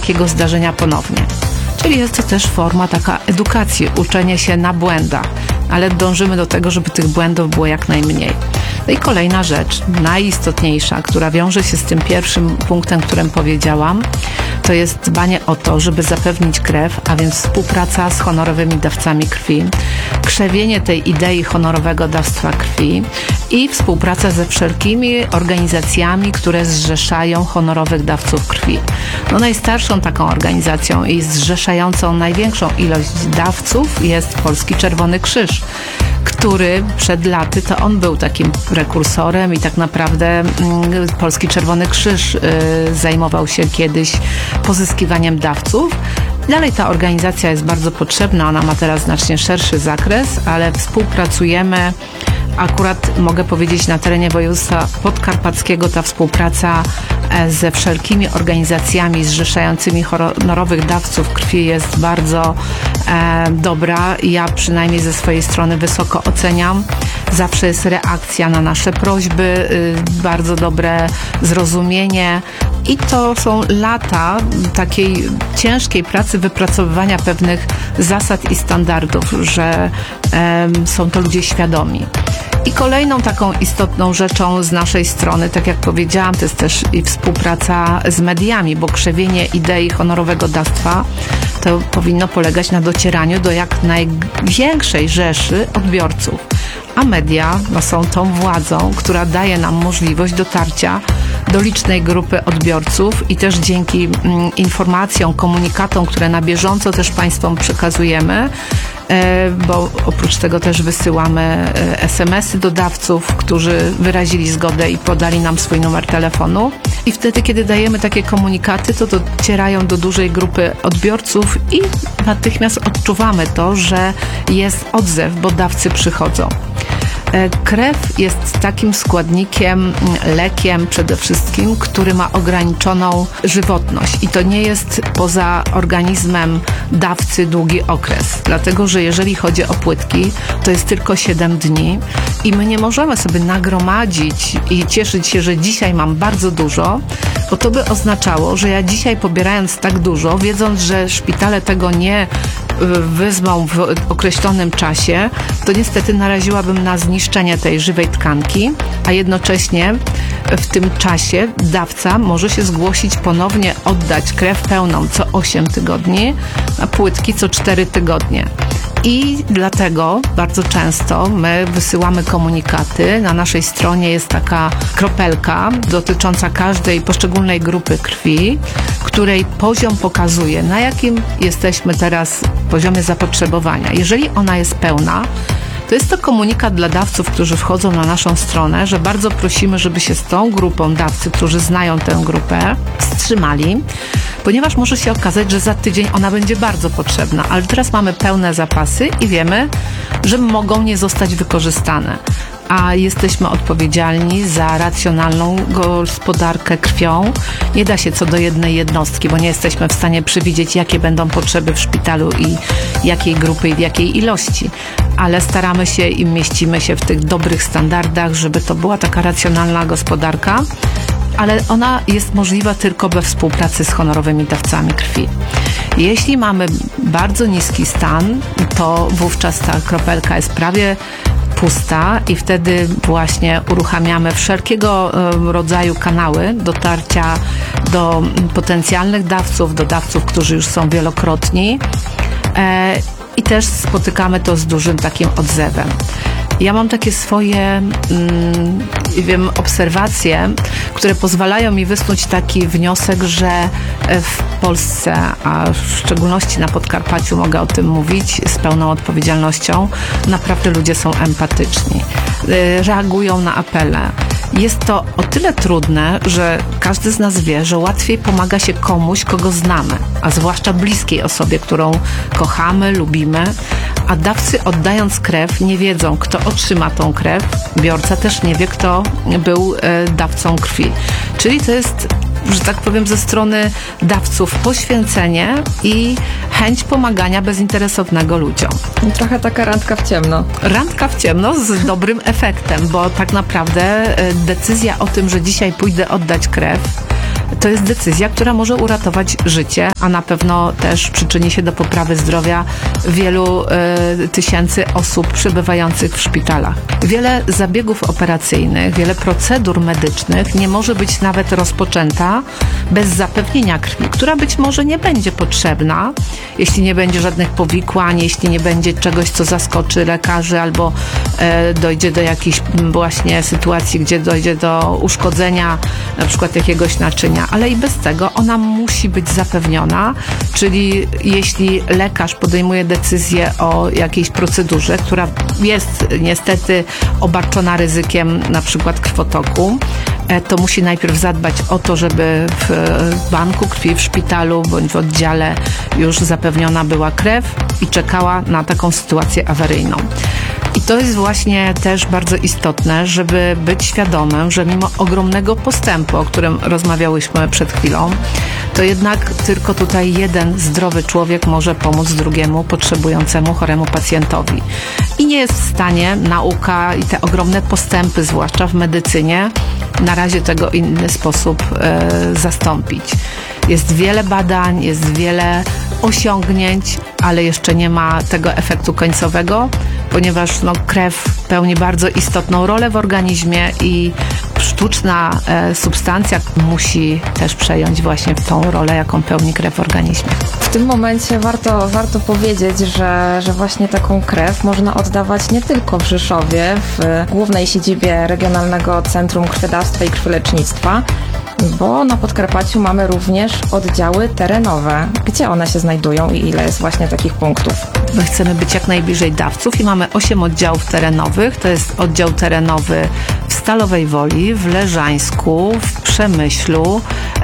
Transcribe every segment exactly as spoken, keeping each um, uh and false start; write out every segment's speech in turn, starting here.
takiego zdarzenia ponownie. Czyli jest to też forma taka edukacji, uczenia się na błędach, ale dążymy do tego, żeby tych błędów było jak najmniej. No i kolejna rzecz, najistotniejsza, która wiąże się z tym pierwszym punktem, którym powiedziałam, to jest dbanie o to, żeby zapewnić krew, a więc współpraca z honorowymi dawcami krwi, krzewienie tej idei honorowego dawstwa krwi i współpraca ze wszelkimi organizacjami, które zrzeszają honorowych dawców krwi. No najstarszą taką organizacją i zrzeszającą największą ilość dawców jest Polski Czerwony Krzyż, który przed laty to on był takim prekursorem i tak naprawdę mm, Polski Czerwony Krzyż y, zajmował się kiedyś pozyskiwaniem dawców. Dalej ta organizacja jest bardzo potrzebna, ona ma teraz znacznie szerszy zakres, ale współpracujemy. Akurat mogę powiedzieć, na terenie województwa podkarpackiego ta współpraca ze wszelkimi organizacjami zrzeszającymi honorowych dawców krwi jest bardzo e, dobra. Ja przynajmniej ze swojej strony wysoko oceniam. Zawsze jest reakcja na nasze prośby, y, bardzo dobre zrozumienie i to są lata takiej ciężkiej pracy wypracowywania pewnych zasad i standardów, że e, są to ludzie świadomi. I kolejną taką istotną rzeczą z naszej strony, tak jak powiedziałam, to jest też i współpraca z mediami, bo krzewienie idei honorowego dawstwa to powinno polegać na docieraniu do jak największej rzeszy odbiorców. A media no, są tą władzą, która daje nam możliwość dotarcia do licznej grupy odbiorców i też dzięki mm, informacjom, komunikatom, które na bieżąco też Państwom przekazujemy, e, bo oprócz tego też wysyłamy e, es em esy do dawców, którzy wyrazili zgodę i podali nam swój numer telefonu. I wtedy, kiedy dajemy takie komunikaty, to docierają do dużej grupy odbiorców i natychmiast odczuwamy to, że jest odzew, bo dawcy przychodzą. Krew jest takim składnikiem, lekiem przede wszystkim, który ma ograniczoną żywotność i to nie jest poza organizmem dawcy długi okres, dlatego że jeżeli chodzi o płytki, to jest tylko siedem dni i my nie możemy sobie nagromadzić i cieszyć się, że dzisiaj mam bardzo dużo, bo to by oznaczało, że ja dzisiaj pobierając tak dużo, wiedząc, że szpitale tego nie wezmą w określonym czasie, to niestety naraziłabym na zniszczenie tej żywej tkanki, a jednocześnie w tym czasie dawca może się zgłosić ponownie oddać krew pełną co osiem tygodni, a płytki co cztery tygodnie. I dlatego bardzo często my wysyłamy komunikaty. Na naszej stronie jest taka kropelka dotycząca każdej poszczególnej grupy krwi, której poziom pokazuje, na jakim jesteśmy teraz poziomie zapotrzebowania. Jeżeli ona jest pełna, to jest to komunikat dla dawców, którzy wchodzą na naszą stronę, że bardzo prosimy, żeby się z tą grupą dawcy, którzy znają tę grupę, wstrzymali, ponieważ może się okazać, że za tydzień ona będzie bardzo potrzebna, ale teraz mamy pełne zapasy i wiemy, że mogą nie zostać wykorzystane. A jesteśmy odpowiedzialni za racjonalną gospodarkę krwią. Nie da się co do jednej jednostki, bo nie jesteśmy w stanie przewidzieć, jakie będą potrzeby w szpitalu i jakiej grupy i w jakiej ilości. Ale staramy się i mieścimy się w tych dobrych standardach, żeby to była taka racjonalna gospodarka, ale ona jest możliwa tylko we współpracy z honorowymi dawcami krwi. Jeśli mamy bardzo niski stan, to wówczas ta kropelka jest prawie pusta i wtedy właśnie uruchamiamy wszelkiego rodzaju kanały dotarcia do potencjalnych dawców, do dawców, którzy już są wielokrotni i też spotykamy to z dużym takim odzewem. Ja mam takie swoje mm, wiem, obserwacje, które pozwalają mi wysnuć taki wniosek, że w Polsce, a w szczególności na Podkarpaciu mogę o tym mówić z pełną odpowiedzialnością, naprawdę ludzie są empatyczni, reagują na apele. Jest to o tyle trudne, że każdy z nas wie, że łatwiej pomaga się komuś, kogo znamy, a zwłaszcza bliskiej osobie, którą kochamy, lubimy, a dawcy oddając krew nie wiedzą, kto otrzyma tą krew. Biorca też nie wie, kto był e, dawcą krwi. Czyli to jest, że tak powiem, ze strony dawców poświęcenie i chęć pomagania bezinteresownego ludziom. Trochę taka randka w ciemno. Randka w ciemno z dobrym efektem, bo tak naprawdę decyzja o tym, że dzisiaj pójdę oddać krew, to jest decyzja, która może uratować życie, a na pewno też przyczyni się do poprawy zdrowia wielu y, tysięcy osób przebywających w szpitalach. Wiele zabiegów operacyjnych, wiele procedur medycznych nie może być nawet rozpoczęta bez zapewnienia krwi, która być może nie będzie potrzebna, jeśli nie będzie żadnych powikłań, jeśli nie będzie czegoś, co zaskoczy lekarzy albo e, dojdzie do jakiejś właśnie sytuacji, gdzie dojdzie do uszkodzenia na przykład jakiegoś naczynia, ale i bez tego ona musi być zapewniona, czyli jeśli lekarz podejmuje decyzję o jakiejś procedurze, która jest niestety obarczona ryzykiem na przykład krwotoku, to musi najpierw zadbać o to, żeby w banku krwi, w szpitalu bądź w oddziale już zapewniona była krew i czekała na taką sytuację awaryjną. I to jest właśnie też bardzo istotne, żeby być świadomym, że mimo ogromnego postępu, o którym rozmawiałyśmy przed chwilą, to jednak tylko tutaj jeden zdrowy człowiek może pomóc drugiemu potrzebującemu, choremu pacjentowi. I nie jest w stanie nauka i te ogromne postępy, zwłaszcza w medycynie, na razie tego w inny sposób e, zastąpić. Jest wiele badań, jest wiele osiągnięć, ale jeszcze nie ma tego efektu końcowego, ponieważ no, krew pełni bardzo istotną rolę w organizmie i sztuczna e, substancja musi też przejąć właśnie tą rolę, jaką pełni krew w organizmie. W tym momencie warto, warto powiedzieć, że, że właśnie taką krew można oddawać nie tylko w Rzeszowie, w głównej siedzibie Regionalnego Centrum Krwiodawstwa i Krwiolecznictwa, bo na Podkarpaciu mamy również oddziały terenowe. Gdzie one się znajdują i ile jest właśnie takich punktów? My chcemy być jak najbliżej dawców i mamy osiem oddziałów terenowych. To jest oddział terenowy w Stalowej Woli, w Leżańsku, w Przemyślu,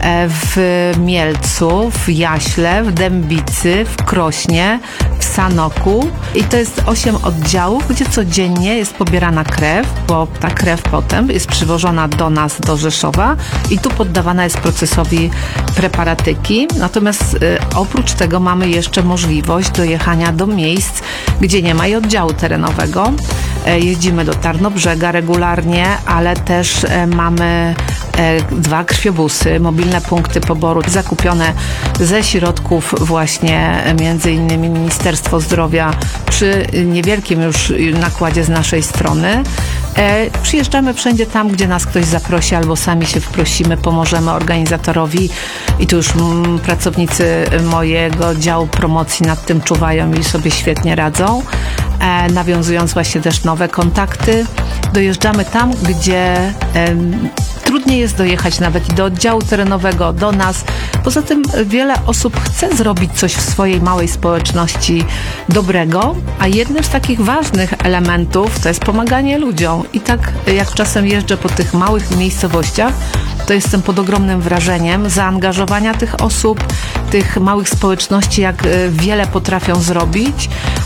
w Mielcu, w Jaśle, w Dębicy, w Krośnie, w Sanoku. I to jest osiem oddziałów, gdzie codziennie jest pobierana krew, bo ta krew potem jest przywożona do nas, do Rzeszowa i tu poddawana jest procesowi preparatyki. Natomiast y, oprócz tego mamy jeszcze możliwość dojechania do miejsc, gdzie nie ma i oddziału terenowego. E, jeździmy do Tarnobrzega regularnie, ale też e, mamy e, dwa krwiobusy, mobilne punkty poboru zakupione ze środków właśnie między innymi Ministerstwo Zdrowia przy niewielkim już nakładzie z naszej strony. E, przyjeżdżamy wszędzie tam, gdzie nas ktoś zaprosi albo sami się wprosimy, pomożemy organizatorowi i tu już m, pracownicy mojego działu promocji nad tym czuwają i sobie świetnie radzą, e, nawiązując właśnie też nowe kontakty. Dojeżdżamy tam, gdzie e, trudniej jest dojechać nawet i do oddziału terenowego, do nas. Poza tym wiele osób chce zrobić coś w swojej małej społeczności dobrego, a jednym z takich ważnych elementów to jest pomaganie ludziom. I tak jak czasem jeżdżę po tych małych miejscowościach, to jestem pod ogromnym wrażeniem zaangażowania tych osób, tych małych społeczności, jak wiele potrafią zrobić,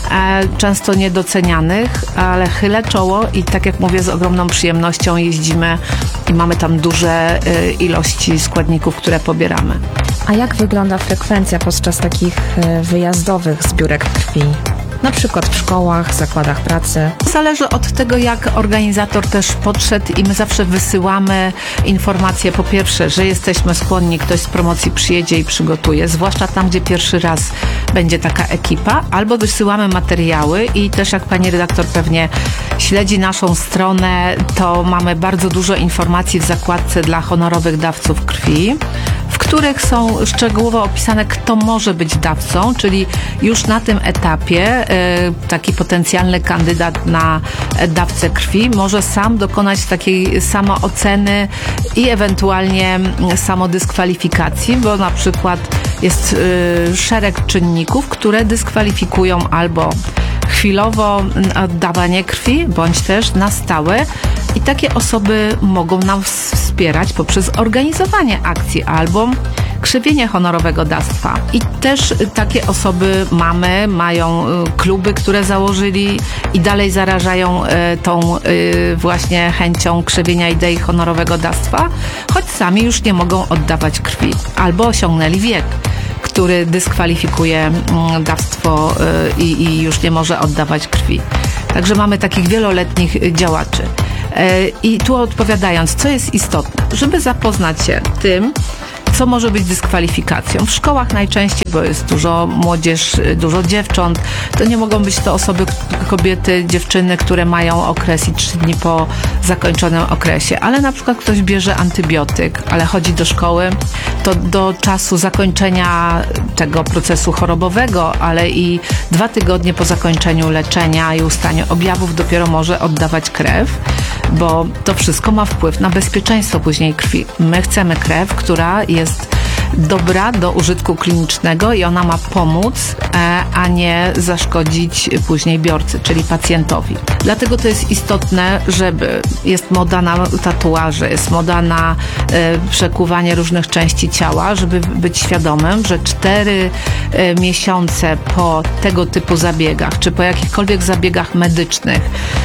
często niedocenianych, ale chylę czoło i tak jak mówię, z ogromną przyjemnością jeździmy i mamy tam duże ilości składników, które pobieramy. A jak wygląda frekwencja podczas takich wyjazdowych zbiórek krwi? Na przykład w szkołach, zakładach pracy. Zależy od tego, jak organizator też podszedł i my zawsze wysyłamy informacje, po pierwsze, że jesteśmy skłonni, ktoś z promocji przyjedzie i przygotuje, zwłaszcza tam, gdzie pierwszy raz będzie taka ekipa, albo wysyłamy materiały i też jak pani redaktor pewnie śledzi naszą stronę, to mamy bardzo dużo informacji w zakładce dla honorowych dawców krwi, w których są szczegółowo opisane, kto może być dawcą, czyli już na tym etapie taki potencjalny kandydat na dawcę krwi może sam dokonać takiej samooceny i ewentualnie samodyskwalifikacji, bo na przykład jest szereg czynników, które dyskwalifikują albo chwilowo oddawanie krwi, bądź też na stałe. I takie osoby mogą nam wspierać poprzez organizowanie akcji albo krzewienie honorowego dawstwa. I też takie osoby mamy, mają kluby, które założyli i dalej zarażają tą właśnie chęcią krzewienia idei honorowego dawstwa, choć sami już nie mogą oddawać krwi albo osiągnęli wiek, który dyskwalifikuje dawstwo i, i już nie może oddawać krwi. Także mamy takich wieloletnich działaczy. I tu odpowiadając, co jest istotne, żeby zapoznać się tym, Co może być dyskwalifikacją? W szkołach najczęściej, bo jest dużo młodzież, dużo dziewcząt, to nie mogą być to osoby, kobiety, dziewczyny, które mają okres i trzy dni po zakończonym okresie, ale na przykład ktoś bierze antybiotyk, ale chodzi do szkoły, to do czasu zakończenia tego procesu chorobowego, ale i dwa tygodnie po zakończeniu leczenia i ustaniu objawów dopiero może oddawać krew, bo to wszystko ma wpływ na bezpieczeństwo później krwi. My chcemy krew, która jest dobra do użytku klinicznego i ona ma pomóc, a nie zaszkodzić później biorcy, czyli pacjentowi. Dlatego to jest istotne, żeby jest moda na tatuaże, jest moda na e, przekuwanie różnych części ciała, żeby być świadomym, że cztery e, miesiące po tego typu zabiegach, czy po jakichkolwiek zabiegach medycznych,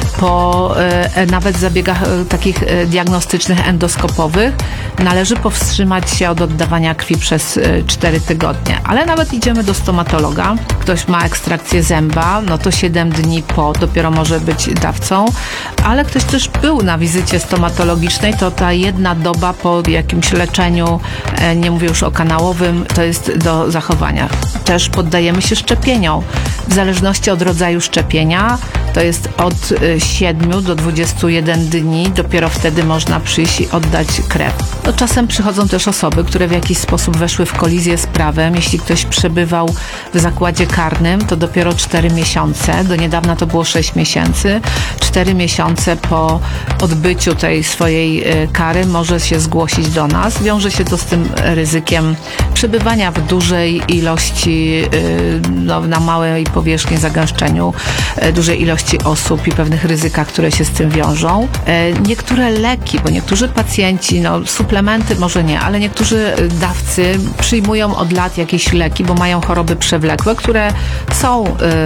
po e, nawet zabiegach e, takich e, diagnostycznych, endoskopowych, należy powstrzymać się od oddawania krwi przez cztery tygodnie. Ale nawet idziemy do stomatologa, ktoś ma ekstrakcję zęba, no to siedem dni po dopiero może być dawcą, ale ktoś też był na wizycie stomatologicznej, to ta jedna doba po jakimś leczeniu, nie mówię już o kanałowym, to jest do zachowania. Też poddajemy się szczepieniom. W zależności od rodzaju szczepienia, to jest od siedmiu do dwudziestu jeden dni, dopiero wtedy można przyjść i oddać krew. No, czasem przychodzą też osoby, które w jakiś sposób weszły w kolizję z prawem. Jeśli ktoś przebywał w zakładzie karnym, to dopiero cztery miesiące, do niedawna to było sześć miesięcy, cztery miesiące po odbyciu tej swojej kary może się zgłosić do nas. Wiąże się to z tym ryzykiem przebywania w dużej ilości, no, na małej powierzchni, zagęszczeniu, dużej ilości osób i pewnych ryzykach, które się z tym wiążą. Niektóre leki, bo niektórzy pacjenci, no suplementy może nie, ale niektórzy dawcy przyjmują od lat jakieś leki, bo mają choroby przewlekłe, które są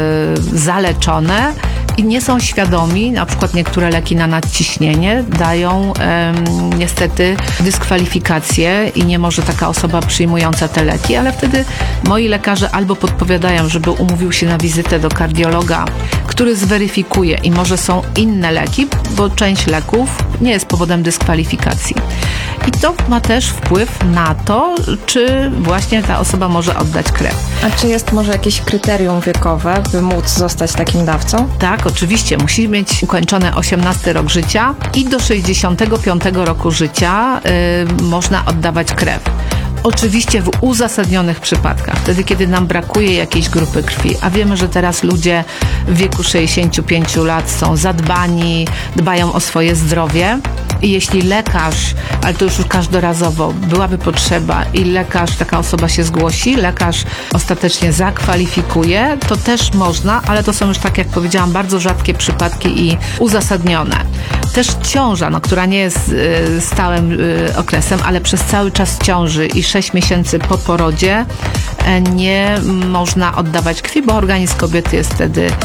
y, zaleczone i nie są świadomi, na przykład niektóre leki na nadciśnienie dają y, niestety dyskwalifikację i nie może taka osoba przyjmująca te leki, ale wtedy moi lekarze albo podpowiadają, żeby umówił się na wizytę do kardiologa, który zweryfikuje i może są inne leki, bo część leków nie jest powodem dyskwalifikacji. I to ma też wpływ na to, czy właśnie ta osoba może oddać krew. A czy jest może jakieś kryterium wiekowe, by móc zostać takim dawcą? Tak, oczywiście. Musi mieć ukończony osiemnasty rok życia i do sześćdziesiątego piątego roku życia yy, można oddawać krew. Oczywiście w uzasadnionych przypadkach, wtedy kiedy nam brakuje jakiejś grupy krwi, a wiemy, że teraz ludzie w wieku sześćdziesięciu pięciu lat są zadbani, dbają o swoje zdrowie i jeśli lekarz, ale to już każdorazowo, byłaby potrzeba i lekarz, taka osoba się zgłosi, lekarz ostatecznie zakwalifikuje, to też można, ale to są już, tak jak powiedziałam, bardzo rzadkie przypadki i uzasadnione. Też ciąża, no, która nie jest y, stałym y, okresem, ale przez cały czas ciąży i sześć miesięcy po porodzie y, nie można oddawać krwi, bo organizm kobiety jest wtedy y,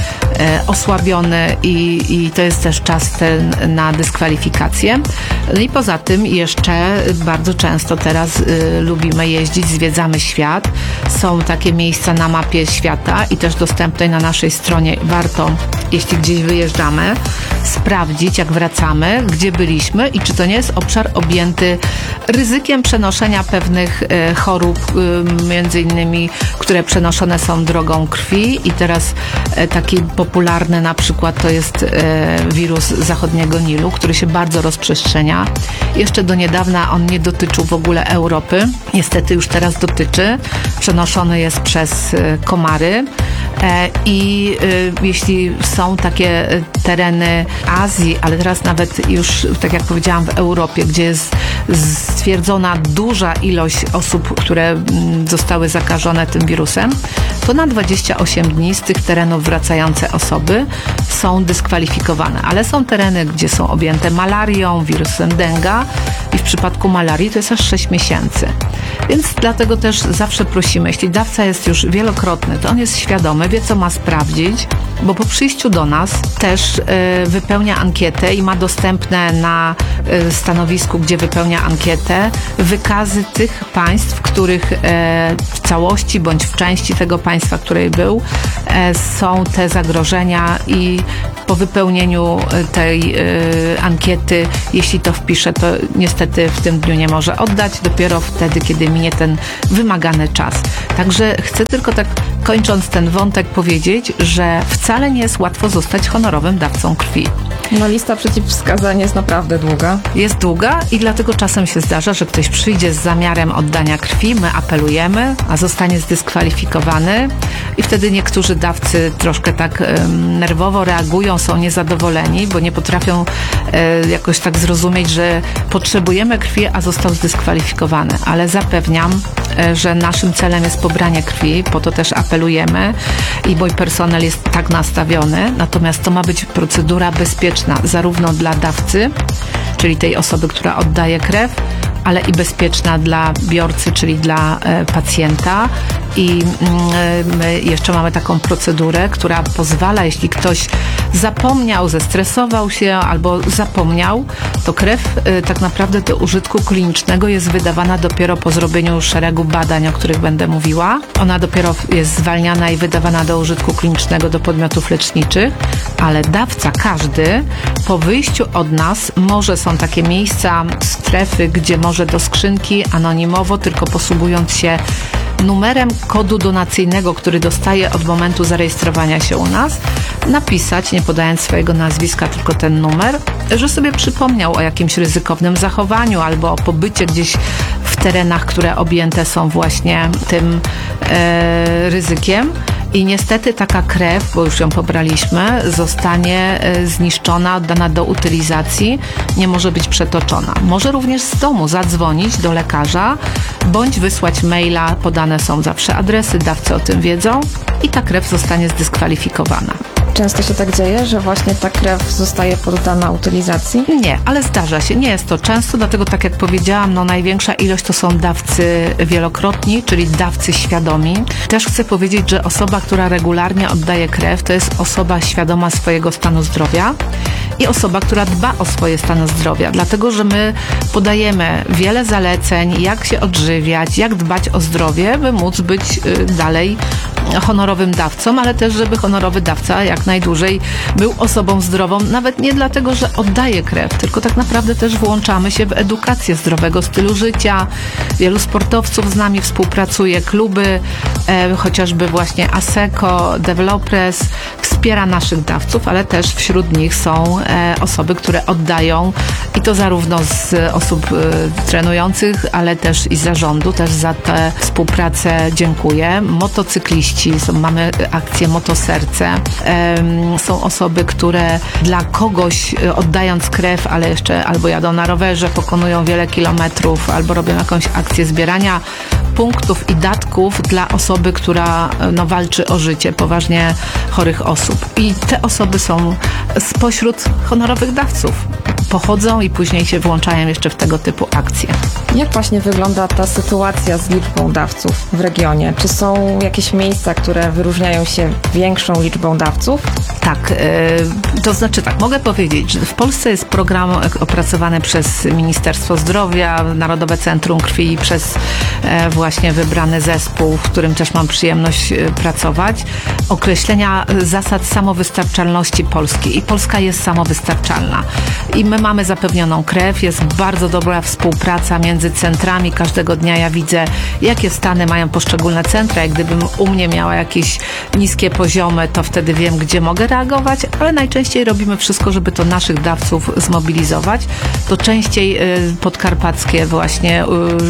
osłabiony i, i to jest też czas ten na dyskwalifikację. No i poza tym jeszcze bardzo często teraz y, lubimy jeździć, zwiedzamy świat. Są takie miejsca na mapie świata i też dostępnej na naszej stronie. Warto, jeśli gdzieś wyjeżdżamy, sprawdzić, jak wracamy, gdzie byliśmy i czy to nie jest obszar objęty ryzykiem przenoszenia pewnych e, chorób, e, między innymi, które przenoszone są drogą krwi i teraz e, taki popularny na przykład to jest e, wirus zachodniego Nilu, który się bardzo rozprzestrzenia. Jeszcze do niedawna on nie dotyczył w ogóle Europy. Niestety już teraz dotyczy. Przenoszony jest przez e, komary e, i e, jeśli są takie tereny Azji, ale teraz nawet już, tak jak powiedziałam, w Europie, gdzie jest stwierdzona duża ilość osób, które zostały zakażone tym wirusem, to na dwadzieścia osiem dni z tych terenów wracające osoby są dyskwalifikowane. Ale są tereny, gdzie są objęte malarią, wirusem denga i w przypadku malarii to jest aż sześć miesięcy. Więc dlatego też zawsze prosimy, jeśli dawca jest już wielokrotny, to on jest świadomy, wie co ma sprawdzić, bo po przyjściu do nas też y, wypełnia ankietę i ma dostępne na y, stanowisku, gdzie wypełnia ankietę, wykazy tych państw, w których y, w całości bądź w części tego państwa, w której był, y, są te zagrożenia i po wypełnieniu tej y, ankiety, jeśli to wpisze, to niestety w tym dniu nie może oddać, dopiero wtedy, kiedy minie ten wymagany czas. Także chcę tylko tak, kończąc ten wątek, powiedzieć, że wcale nie jest łatwo zostać honorowym dawcą krwi. No lista przeciwwskazań jest naprawdę długa. Jest długa i dlatego czasem się zdarza, że ktoś przyjdzie z zamiarem oddania krwi, my apelujemy, a zostanie zdyskwalifikowany i wtedy niektórzy dawcy troszkę tak um, nerwowo reagują, są niezadowoleni, bo nie potrafią e, jakoś tak zrozumieć, że potrzebujemy krwi, a został zdyskwalifikowany. Ale zapewniam, e, że naszym celem jest pobranie krwi, po to też apelujemy i mój personel jest tak nastawiony, natomiast to ma być procedura bezpieczna zarówno dla dawcy, czyli tej osoby, która oddaje krew, ale i bezpieczna dla biorcy, czyli dla e, pacjenta. I y, my jeszcze mamy taką procedurę, która pozwala, jeśli ktoś zapomniał, zestresował się albo zapomniał, to krew y, tak naprawdę do użytku klinicznego jest wydawana dopiero po zrobieniu szeregu badań, o których będę mówiła. Ona dopiero jest zwalniana i wydawana do użytku klinicznego do podmiotów leczniczych, ale dawca każdy po wyjściu od nas może, są takie miejsca, strefy, gdzie może do skrzynki anonimowo, tylko posługując się numerem kodu donacyjnego, który dostaje od momentu zarejestrowania się u nas, napisać, nie podając swojego nazwiska, tylko ten numer, że sobie przypomniał o jakimś ryzykownym zachowaniu albo o pobycie gdzieś w terenach, które objęte są właśnie tym e, ryzykiem. I niestety taka krew, bo już ją pobraliśmy, zostanie zniszczona, oddana do utylizacji, nie może być przetoczona. Może również z domu zadzwonić do lekarza, bądź wysłać maila, podane są zawsze adresy, dawcy o tym wiedzą i ta krew zostanie zdyskwalifikowana. Często się tak dzieje, że właśnie ta krew zostaje poddana utylizacji? Nie, ale zdarza się. Nie jest to często, dlatego tak jak powiedziałam, no największa ilość to są dawcy wielokrotni, czyli dawcy świadomi. Też chcę powiedzieć, że osoba, która regularnie oddaje krew, to jest osoba świadoma swojego stanu zdrowia i osoba, która dba o swoje stany zdrowia, dlatego że my podajemy wiele zaleceń, jak się odżywiać, jak dbać o zdrowie, by móc być dalej honorowym dawcą, ale też, żeby honorowy dawca jak najdłużej był osobą zdrową, nawet nie dlatego, że oddaje krew, tylko tak naprawdę też włączamy się w edukację zdrowego stylu życia. Wielu sportowców z nami współpracuje, kluby, e, chociażby właśnie ASECO, Developres, wspiera naszych dawców, ale też wśród nich są e, osoby, które oddają i to zarówno z osób e, trenujących, ale też i z zarządu, też za tę współpracę dziękuję. Motocykliści, są, mamy akcję Motoserce, e, są osoby, które dla kogoś oddając krew, ale jeszcze albo jadą na rowerze, pokonują wiele kilometrów, albo robią jakąś akcję zbierania punktów i datków dla osoby, która no, walczy o życie poważnie chorych osób. I te osoby są spośród honorowych dawców. Pochodzą i później się włączają jeszcze w tego typu akcje. Jak właśnie wygląda ta sytuacja z liczbą dawców w regionie? Czy są jakieś miejsca, które wyróżniają się większą liczbą dawców? Tak, yy, to znaczy tak, mogę powiedzieć, że w Polsce jest program opracowany przez Ministerstwo Zdrowia, Narodowe Centrum Krwi, przez e, właśnie wybrany zespół, w którym też mam przyjemność e, pracować, określenia zasad samowystarczalności Polski. I Polska jest samowystarczalna. I my mamy zapewnioną krew, jest bardzo dobra współpraca między centrami. Każdego dnia ja widzę, jakie stany mają poszczególne centra. Jak gdybym u mnie miała jakieś niskie poziomy, to wtedy wiem, gdzie mogę reagować, ale najczęściej robimy wszystko, żeby to naszych dawców zmobilizować. To częściej podkarpackie właśnie,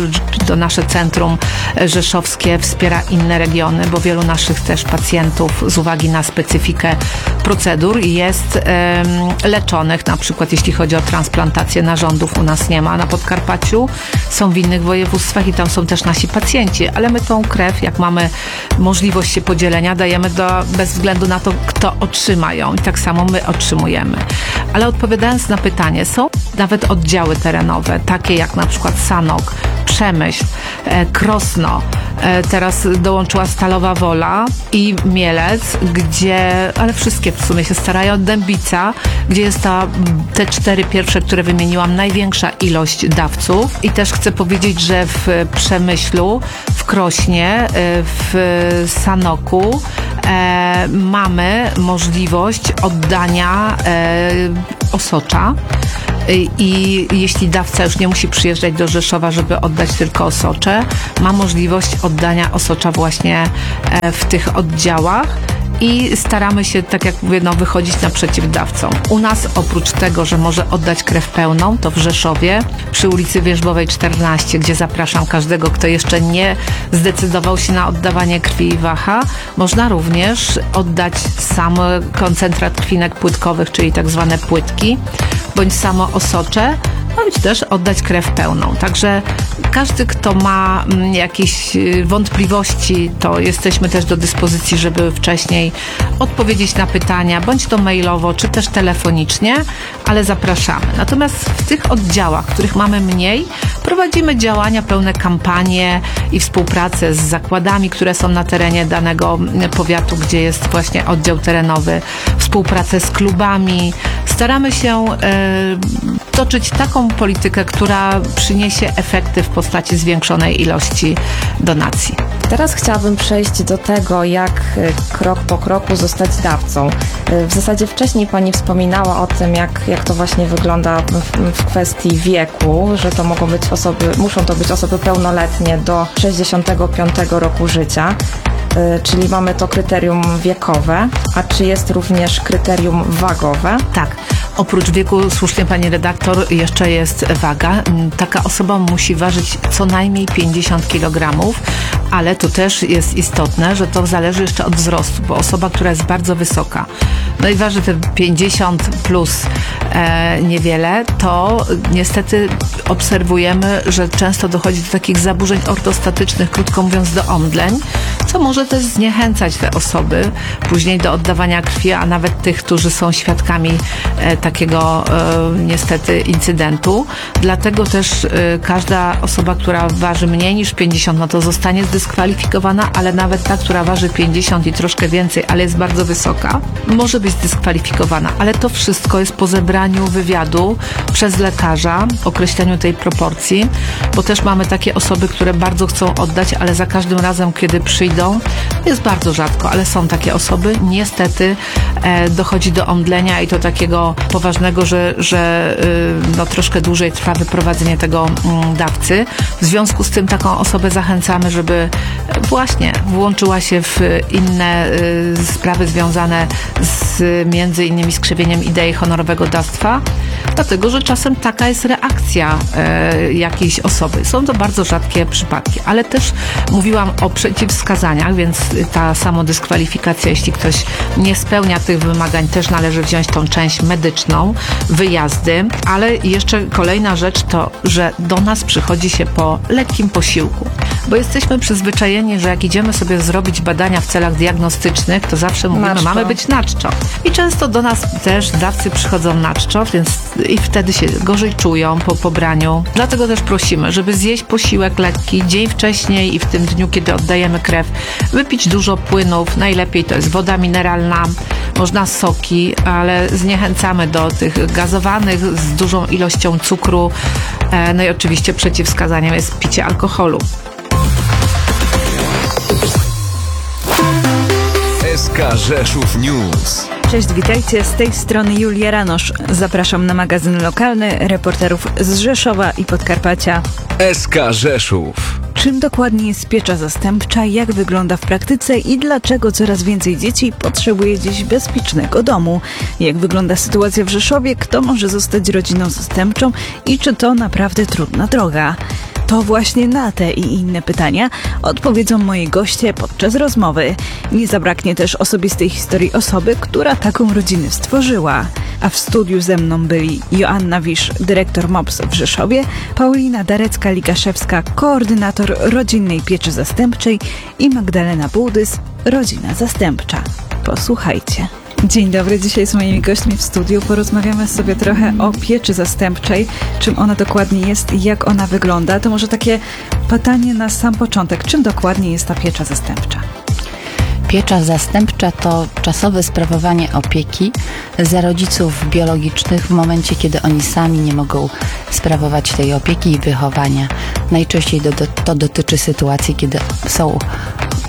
to nasze centrum rzeszowskie wspiera inne regiony, bo wielu naszych też pacjentów z uwagi na specyfikę procedur jest leczonych, na przykład jeśli chodzi o transplantację narządów, u nas nie ma na Podkarpaciu, są w innych województwach i tam są też nasi pacjenci, ale my tą krew, jak mamy możliwość się podzielenia, dajemy do, bez względu na to, kto otrzyma ją i tak samo my otrzymujemy. Ale odpowiadając na pytanie, są nawet oddziały terenowe, takie jak na przykład Sanok, Przemyśl, Krosno, teraz dołączyła Stalowa Wola i Mielec, gdzie, ale wszystkie w sumie się starają, Dębica, gdzie jest ta, te cztery pierwsze, które wymieniłam, największa ilość dawców. I też chcę powiedzieć, że w Przemyślu, w Krośnie, w Sanoku e, mamy możliwość oddania e, osocza. I jeśli dawca już nie musi przyjeżdżać do Rzeszowa, żeby oddać tylko osocze, ma możliwość oddania osocza właśnie w tych oddziałach. I staramy się, tak jak mówię, no, wychodzić naprzeciw dawcom. U nas oprócz tego, że może oddać krew pełną, to w Rzeszowie przy ulicy Wierzbowej czternaście, gdzie zapraszam każdego, kto jeszcze nie zdecydował się na oddawanie krwi i waha, można również oddać sam koncentrat krwinek płytkowych, czyli tak zwane płytki, bądź samo osocze, bądź też oddać krew pełną. Także każdy, kto ma jakieś wątpliwości, to jesteśmy też do dyspozycji, żeby wcześniej odpowiedzieć na pytania, bądź to mailowo, czy też telefonicznie, ale zapraszamy. Natomiast w tych oddziałach, których mamy mniej, prowadzimy działania, pełne kampanie i współpracę z zakładami, które są na terenie danego powiatu, gdzie jest właśnie oddział terenowy, współpracę z klubami. Staramy się e, toczyć taką politykę, która przyniesie efekty w postaci zwiększonej ilości donacji. Teraz chciałabym przejść do tego, jak krok po kroku zostać dawcą. W zasadzie wcześniej Pani wspominała o tym, jak, jak to właśnie wygląda w, w kwestii wieku, że to mogą być osoby, muszą to być osoby pełnoletnie do sześćdziesiątego piątego roku życia, czyli mamy to kryterium wiekowe, a czy jest również kryterium wagowe? Tak. Oprócz wieku, słusznie Pani redaktor, jeszcze jest waga. Taka osoba musi ważyć co najmniej pięćdziesiąt kilogramów, ale to też jest istotne, że to zależy jeszcze od wzrostu, bo osoba, która jest bardzo wysoka, no i waży te pięćdziesiąt plus e, niewiele, to niestety obserwujemy, że często dochodzi do takich zaburzeń ortostatycznych, krótko mówiąc do omdleń, co może też zniechęcać te osoby później do oddawania krwi, a nawet tych, którzy są świadkami e, takiego e, niestety incydentu. Dlatego też e, każda osoba, która waży mniej niż pięćdziesiąt, no to zostanie zdyskwalifikowana, ale nawet ta, która waży pięćdziesiąt i troszkę więcej, ale jest bardzo wysoka, może być zdyskwalifikowana. Ale to wszystko jest po zebraniu wywiadu przez lekarza, określeniu tej proporcji, bo też mamy takie osoby, które bardzo chcą oddać, ale za każdym razem, kiedy przyjdą, jest bardzo rzadko, ale są takie osoby, niestety e, dochodzi do omdlenia i to takiego poważnego, że, że y, no, troszkę dłużej trwa wyprowadzenie tego mm, dawcy. W związku z tym taką osobę zachęcamy, żeby właśnie włączyła się w inne y, sprawy związane z między innymi skrzywieniem idei honorowego dawstwa, dlatego, że czasem taka jest reakcja y, jakiejś osoby. Są to bardzo rzadkie przypadki, ale też mówiłam o przeciwwskazaniach, więc ta samodyskwalifikacja, jeśli ktoś nie spełnia tych wymagań, też należy wziąć tą część medyczną, wyjazdy, ale jeszcze kolejna rzecz to, że do nas przychodzi się po lekkim posiłku, bo jesteśmy przyzwyczajeni, że jak idziemy sobie zrobić badania w celach diagnostycznych, to zawsze mówimy, Na czczo. mamy być na czczo. I często do nas też dawcy przychodzą na czczo, więc i wtedy się gorzej czują po pobraniu. Dlatego też prosimy, żeby zjeść posiłek lekki dzień wcześniej i w tym dniu, kiedy oddajemy krew, wypić dużo płynów, najlepiej to jest woda mineralna, można soki, ale zniechęcamy do tych gazowanych z dużą ilością cukru, no i oczywiście przeciwwskazaniem jest picie alkoholu. S K Rzeszów News. Cześć, witajcie, z tej strony Julia Ranosz. Zapraszam na magazyn lokalny reporterów z Rzeszowa i Podkarpacia. S K Rzeszów. Czym dokładnie jest piecza zastępcza, jak wygląda w praktyce i dlaczego coraz więcej dzieci potrzebuje dziś bezpiecznego domu? Jak wygląda sytuacja w Rzeszowie, kto może zostać rodziną zastępczą i czy to naprawdę trudna droga? To właśnie na te i inne pytania odpowiedzą moi goście podczas rozmowy. Nie zabraknie też osobistej historii osoby, która taką rodzinę stworzyła. A w studiu ze mną byli Joanna Wisz, dyrektor M O P S w Rzeszowie, Paulina Darecka-Ligaszewska, koordynator rodzinnej pieczy zastępczej i Magdalena Bułdys, rodzina zastępcza. Posłuchajcie. Dzień dobry, dzisiaj z moimi gośćmi w studiu porozmawiamy sobie trochę o pieczy zastępczej, czym ona dokładnie jest i jak ona wygląda. To może takie pytanie na sam początek, czym dokładnie jest ta piecza zastępcza? Piecza zastępcza to czasowe sprawowanie opieki za rodziców biologicznych w momencie, kiedy oni sami nie mogą sprawować tej opieki i wychowania. Najczęściej do, do, to dotyczy sytuacji, kiedy są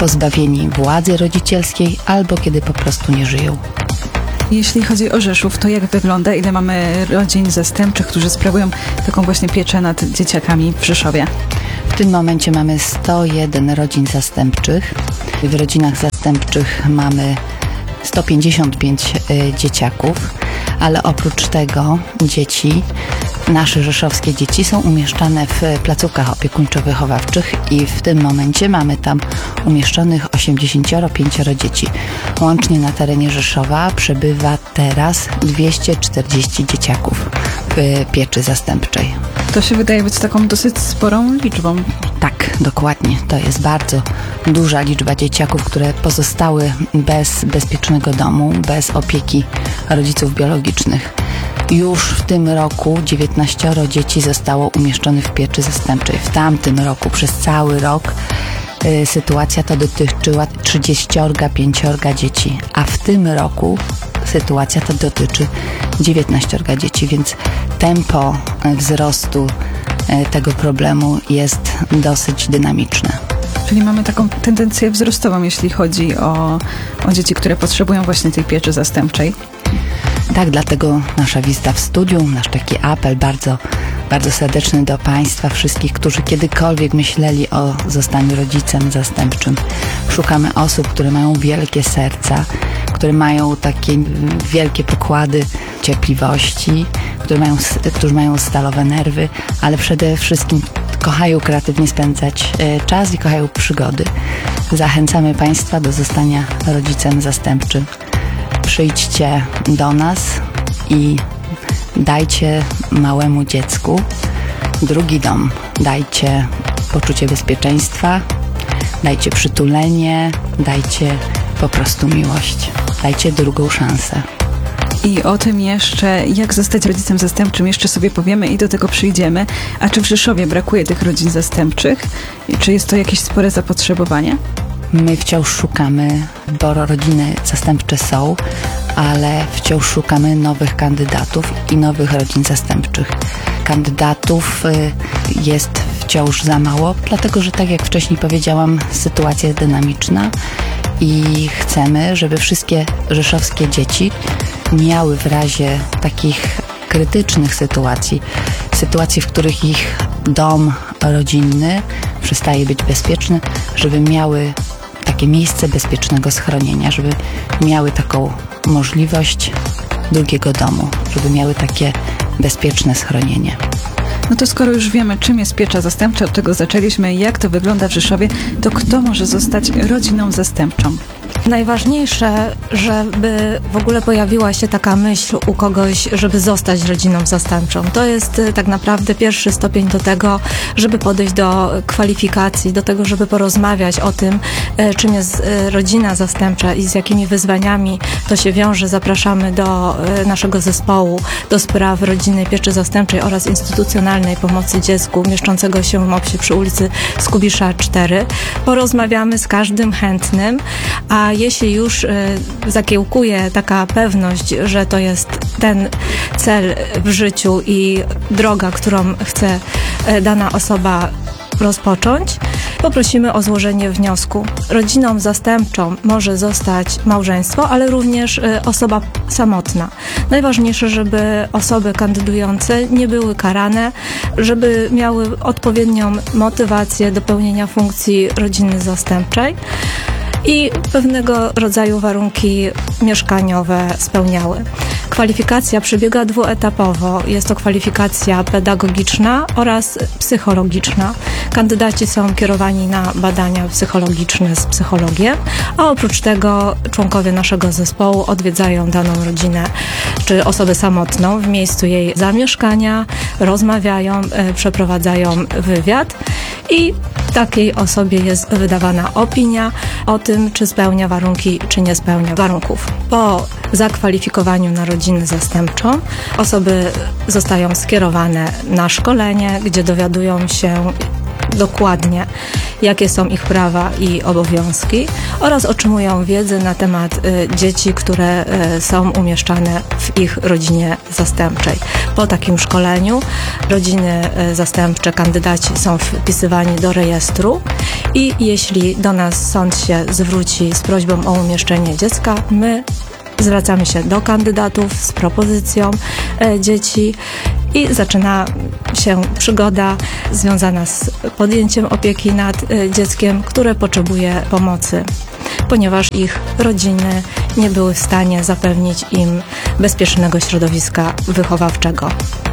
pozbawieni władzy rodzicielskiej albo kiedy po prostu nie żyją. Jeśli chodzi o Rzeszów, to jak wygląda? Ile mamy rodzin zastępczych, którzy sprawują taką właśnie pieczę nad dzieciakami w Rzeszowie? W tym momencie mamy sto jeden rodzin zastępczych. W rodzinach zastępczych mamy sto pięćdziesiąt pięć y, dzieciaków, ale oprócz tego dzieci, nasze rzeszowskie dzieci są umieszczane w placówkach opiekuńczo-wychowawczych i w tym momencie mamy tam umieszczonych osiemdziesiąt pięć dzieci. Łącznie na terenie Rzeszowa przebywa teraz dwieście czterdzieści dzieciaków w pieczy zastępczej. To się wydaje być taką dosyć sporą liczbą. Tak, dokładnie. To jest bardzo duża liczba dzieciaków, które pozostały bez bezpiecznego domu, bez opieki rodziców biologicznych. Już w tym roku dziewiętnaście dzieci zostało umieszczonych w pieczy zastępczej. W tamtym roku, przez cały rok, y, sytuacja ta dotyczyła trzydzieści pięć dzieci, a w tym roku sytuacja ta dotyczy dziewiętnaście dzieci, więc tempo wzrostu y, tego problemu jest dosyć dynamiczne. Czyli mamy taką tendencję wzrostową, jeśli chodzi o, o dzieci, które potrzebują właśnie tej pieczy zastępczej. Tak, dlatego nasza wizyta w studiu, nasz taki apel bardzo, bardzo serdeczny do Państwa wszystkich, którzy kiedykolwiek myśleli o zostaniu rodzicem zastępczym. Szukamy osób, które mają wielkie serca, które mają takie wielkie pokłady cierpliwości, które mają, którzy mają stalowe nerwy, ale przede wszystkim kochają kreatywnie spędzać czas i kochają przygody. Zachęcamy Państwa do zostania rodzicem zastępczym. Przyjdźcie do nas i dajcie małemu dziecku drugi dom. Dajcie poczucie bezpieczeństwa, dajcie przytulenie, dajcie po prostu miłość. Dajcie drugą szansę. I o tym jeszcze, jak zostać rodzicem zastępczym, jeszcze sobie powiemy i do tego przyjdziemy. A czy w Rzeszowie brakuje tych rodzin zastępczych? I czy jest to jakieś spore zapotrzebowanie? My wciąż szukamy, bo rodziny zastępcze są, ale wciąż szukamy nowych kandydatów i nowych rodzin zastępczych. Kandydatów jest wciąż za mało, dlatego że tak jak wcześniej powiedziałam, sytuacja jest dynamiczna i chcemy, żeby wszystkie rzeszowskie dzieci miały w razie takich krytycznych sytuacji, sytuacji, w których ich dom rodzinny przestaje być bezpieczny, żeby miały takie miejsce bezpiecznego schronienia, żeby miały taką możliwość drugiego domu, żeby miały takie bezpieczne schronienie. No to skoro już wiemy, czym jest piecza zastępcza, od czego zaczęliśmy i jak to wygląda w Rzeszowie, to kto może zostać rodziną zastępczą? Najważniejsze, żeby w ogóle pojawiła się taka myśl u kogoś, żeby zostać rodziną zastępczą. To jest tak naprawdę pierwszy stopień do tego, żeby podejść do kwalifikacji, do tego, żeby porozmawiać o tym, czym jest rodzina zastępcza i z jakimi wyzwaniami to się wiąże. Zapraszamy do naszego zespołu do spraw rodzinnej pieczy zastępczej oraz instytucjonalnej pomocy dziecku mieszczącego się w Mopsie przy ulicy Skubisza cztery. Porozmawiamy z każdym chętnym, a jeśli już y, zakiełkuje taka pewność, że to jest ten cel w życiu i droga, którą chce y, dana osoba rozpocząć, poprosimy o złożenie wniosku. Rodziną zastępczą może zostać małżeństwo, ale również y, osoba samotna. Najważniejsze, żeby osoby kandydujące nie były karane, żeby miały odpowiednią motywację do pełnienia funkcji rodziny zastępczej i pewnego rodzaju warunki mieszkaniowe spełniały. Kwalifikacja przebiega dwuetapowo. Jest to kwalifikacja pedagogiczna oraz psychologiczna. Kandydaci są kierowani na badania psychologiczne z psychologiem, a oprócz tego członkowie naszego zespołu odwiedzają daną rodzinę czy osobę samotną w miejscu jej zamieszkania, rozmawiają, przeprowadzają wywiad i takiej osobie jest wydawana opinia o tym, czy spełnia warunki, czy nie spełnia warunków. Po zakwalifikowaniu na rodzinę zastępczą osoby zostają skierowane na szkolenie, gdzie dowiadują się, dokładnie, jakie są ich prawa i obowiązki oraz otrzymują wiedzę na temat y, dzieci, które y, są umieszczane w ich rodzinie zastępczej. Po takim szkoleniu rodziny y, zastępcze, kandydaci są wpisywani do rejestru i jeśli do nas sąd się zwróci z prośbą o umieszczenie dziecka, my zwracamy się do kandydatów z propozycją e, dzieci i zaczyna się przygoda związana z podjęciem opieki nad e, dzieckiem, które potrzebuje pomocy, ponieważ ich rodziny nie były w stanie zapewnić im bezpiecznego środowiska wychowawczego.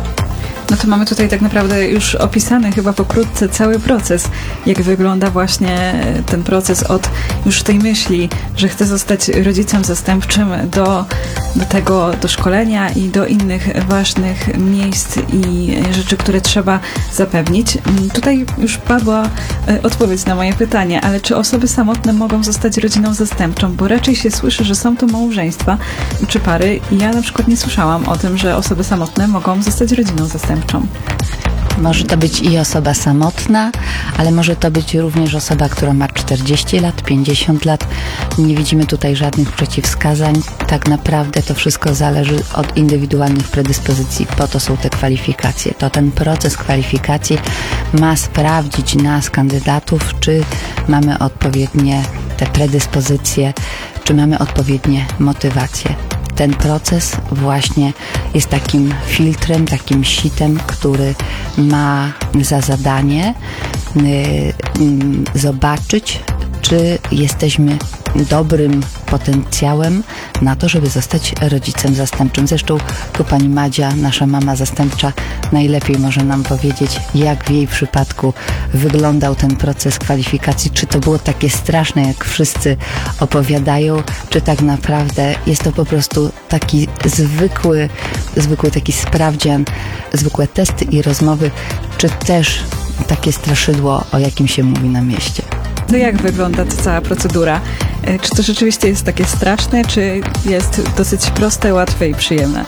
No to mamy tutaj tak naprawdę już opisany chyba pokrótce cały proces, jak wygląda właśnie ten proces od już tej myśli, że chcę zostać rodzicem zastępczym do, do tego, do szkolenia i do innych ważnych miejsc i rzeczy, które trzeba zapewnić. Tutaj już padła odpowiedź na moje pytanie, ale czy osoby samotne mogą zostać rodziną zastępczą? Bo raczej się słyszy, że są to małżeństwa czy pary. Ja na przykład nie słyszałam o tym, że osoby samotne mogą zostać rodziną zastępczą. Może to być i osoba samotna, ale może to być również osoba, która ma czterdzieści lat, pięćdziesiąt lat. Nie widzimy tutaj żadnych przeciwwskazań. Tak naprawdę to wszystko zależy od indywidualnych predyspozycji. Po to są te kwalifikacje. To ten proces kwalifikacji ma sprawdzić nas, kandydatów, czy mamy odpowiednie te predyspozycje, czy mamy odpowiednie motywacje. Ten proces właśnie jest takim filtrem, takim sitem, który ma za zadanie y, y, zobaczyć, czy jesteśmy dobrym potencjałem na to, żeby zostać rodzicem zastępczym. Zresztą tu pani Madzia, nasza mama zastępcza, najlepiej może nam powiedzieć, jak w jej przypadku wyglądał ten proces kwalifikacji. Czy to było takie straszne, jak wszyscy opowiadają, czy tak naprawdę jest to po prostu taki zwykły, zwykły taki sprawdzian, zwykłe testy i rozmowy, czy też takie straszydło, o jakim się mówi na mieście. To jak wygląda ta cała procedura? Czy to rzeczywiście jest takie straszne, czy jest dosyć proste, łatwe i przyjemne?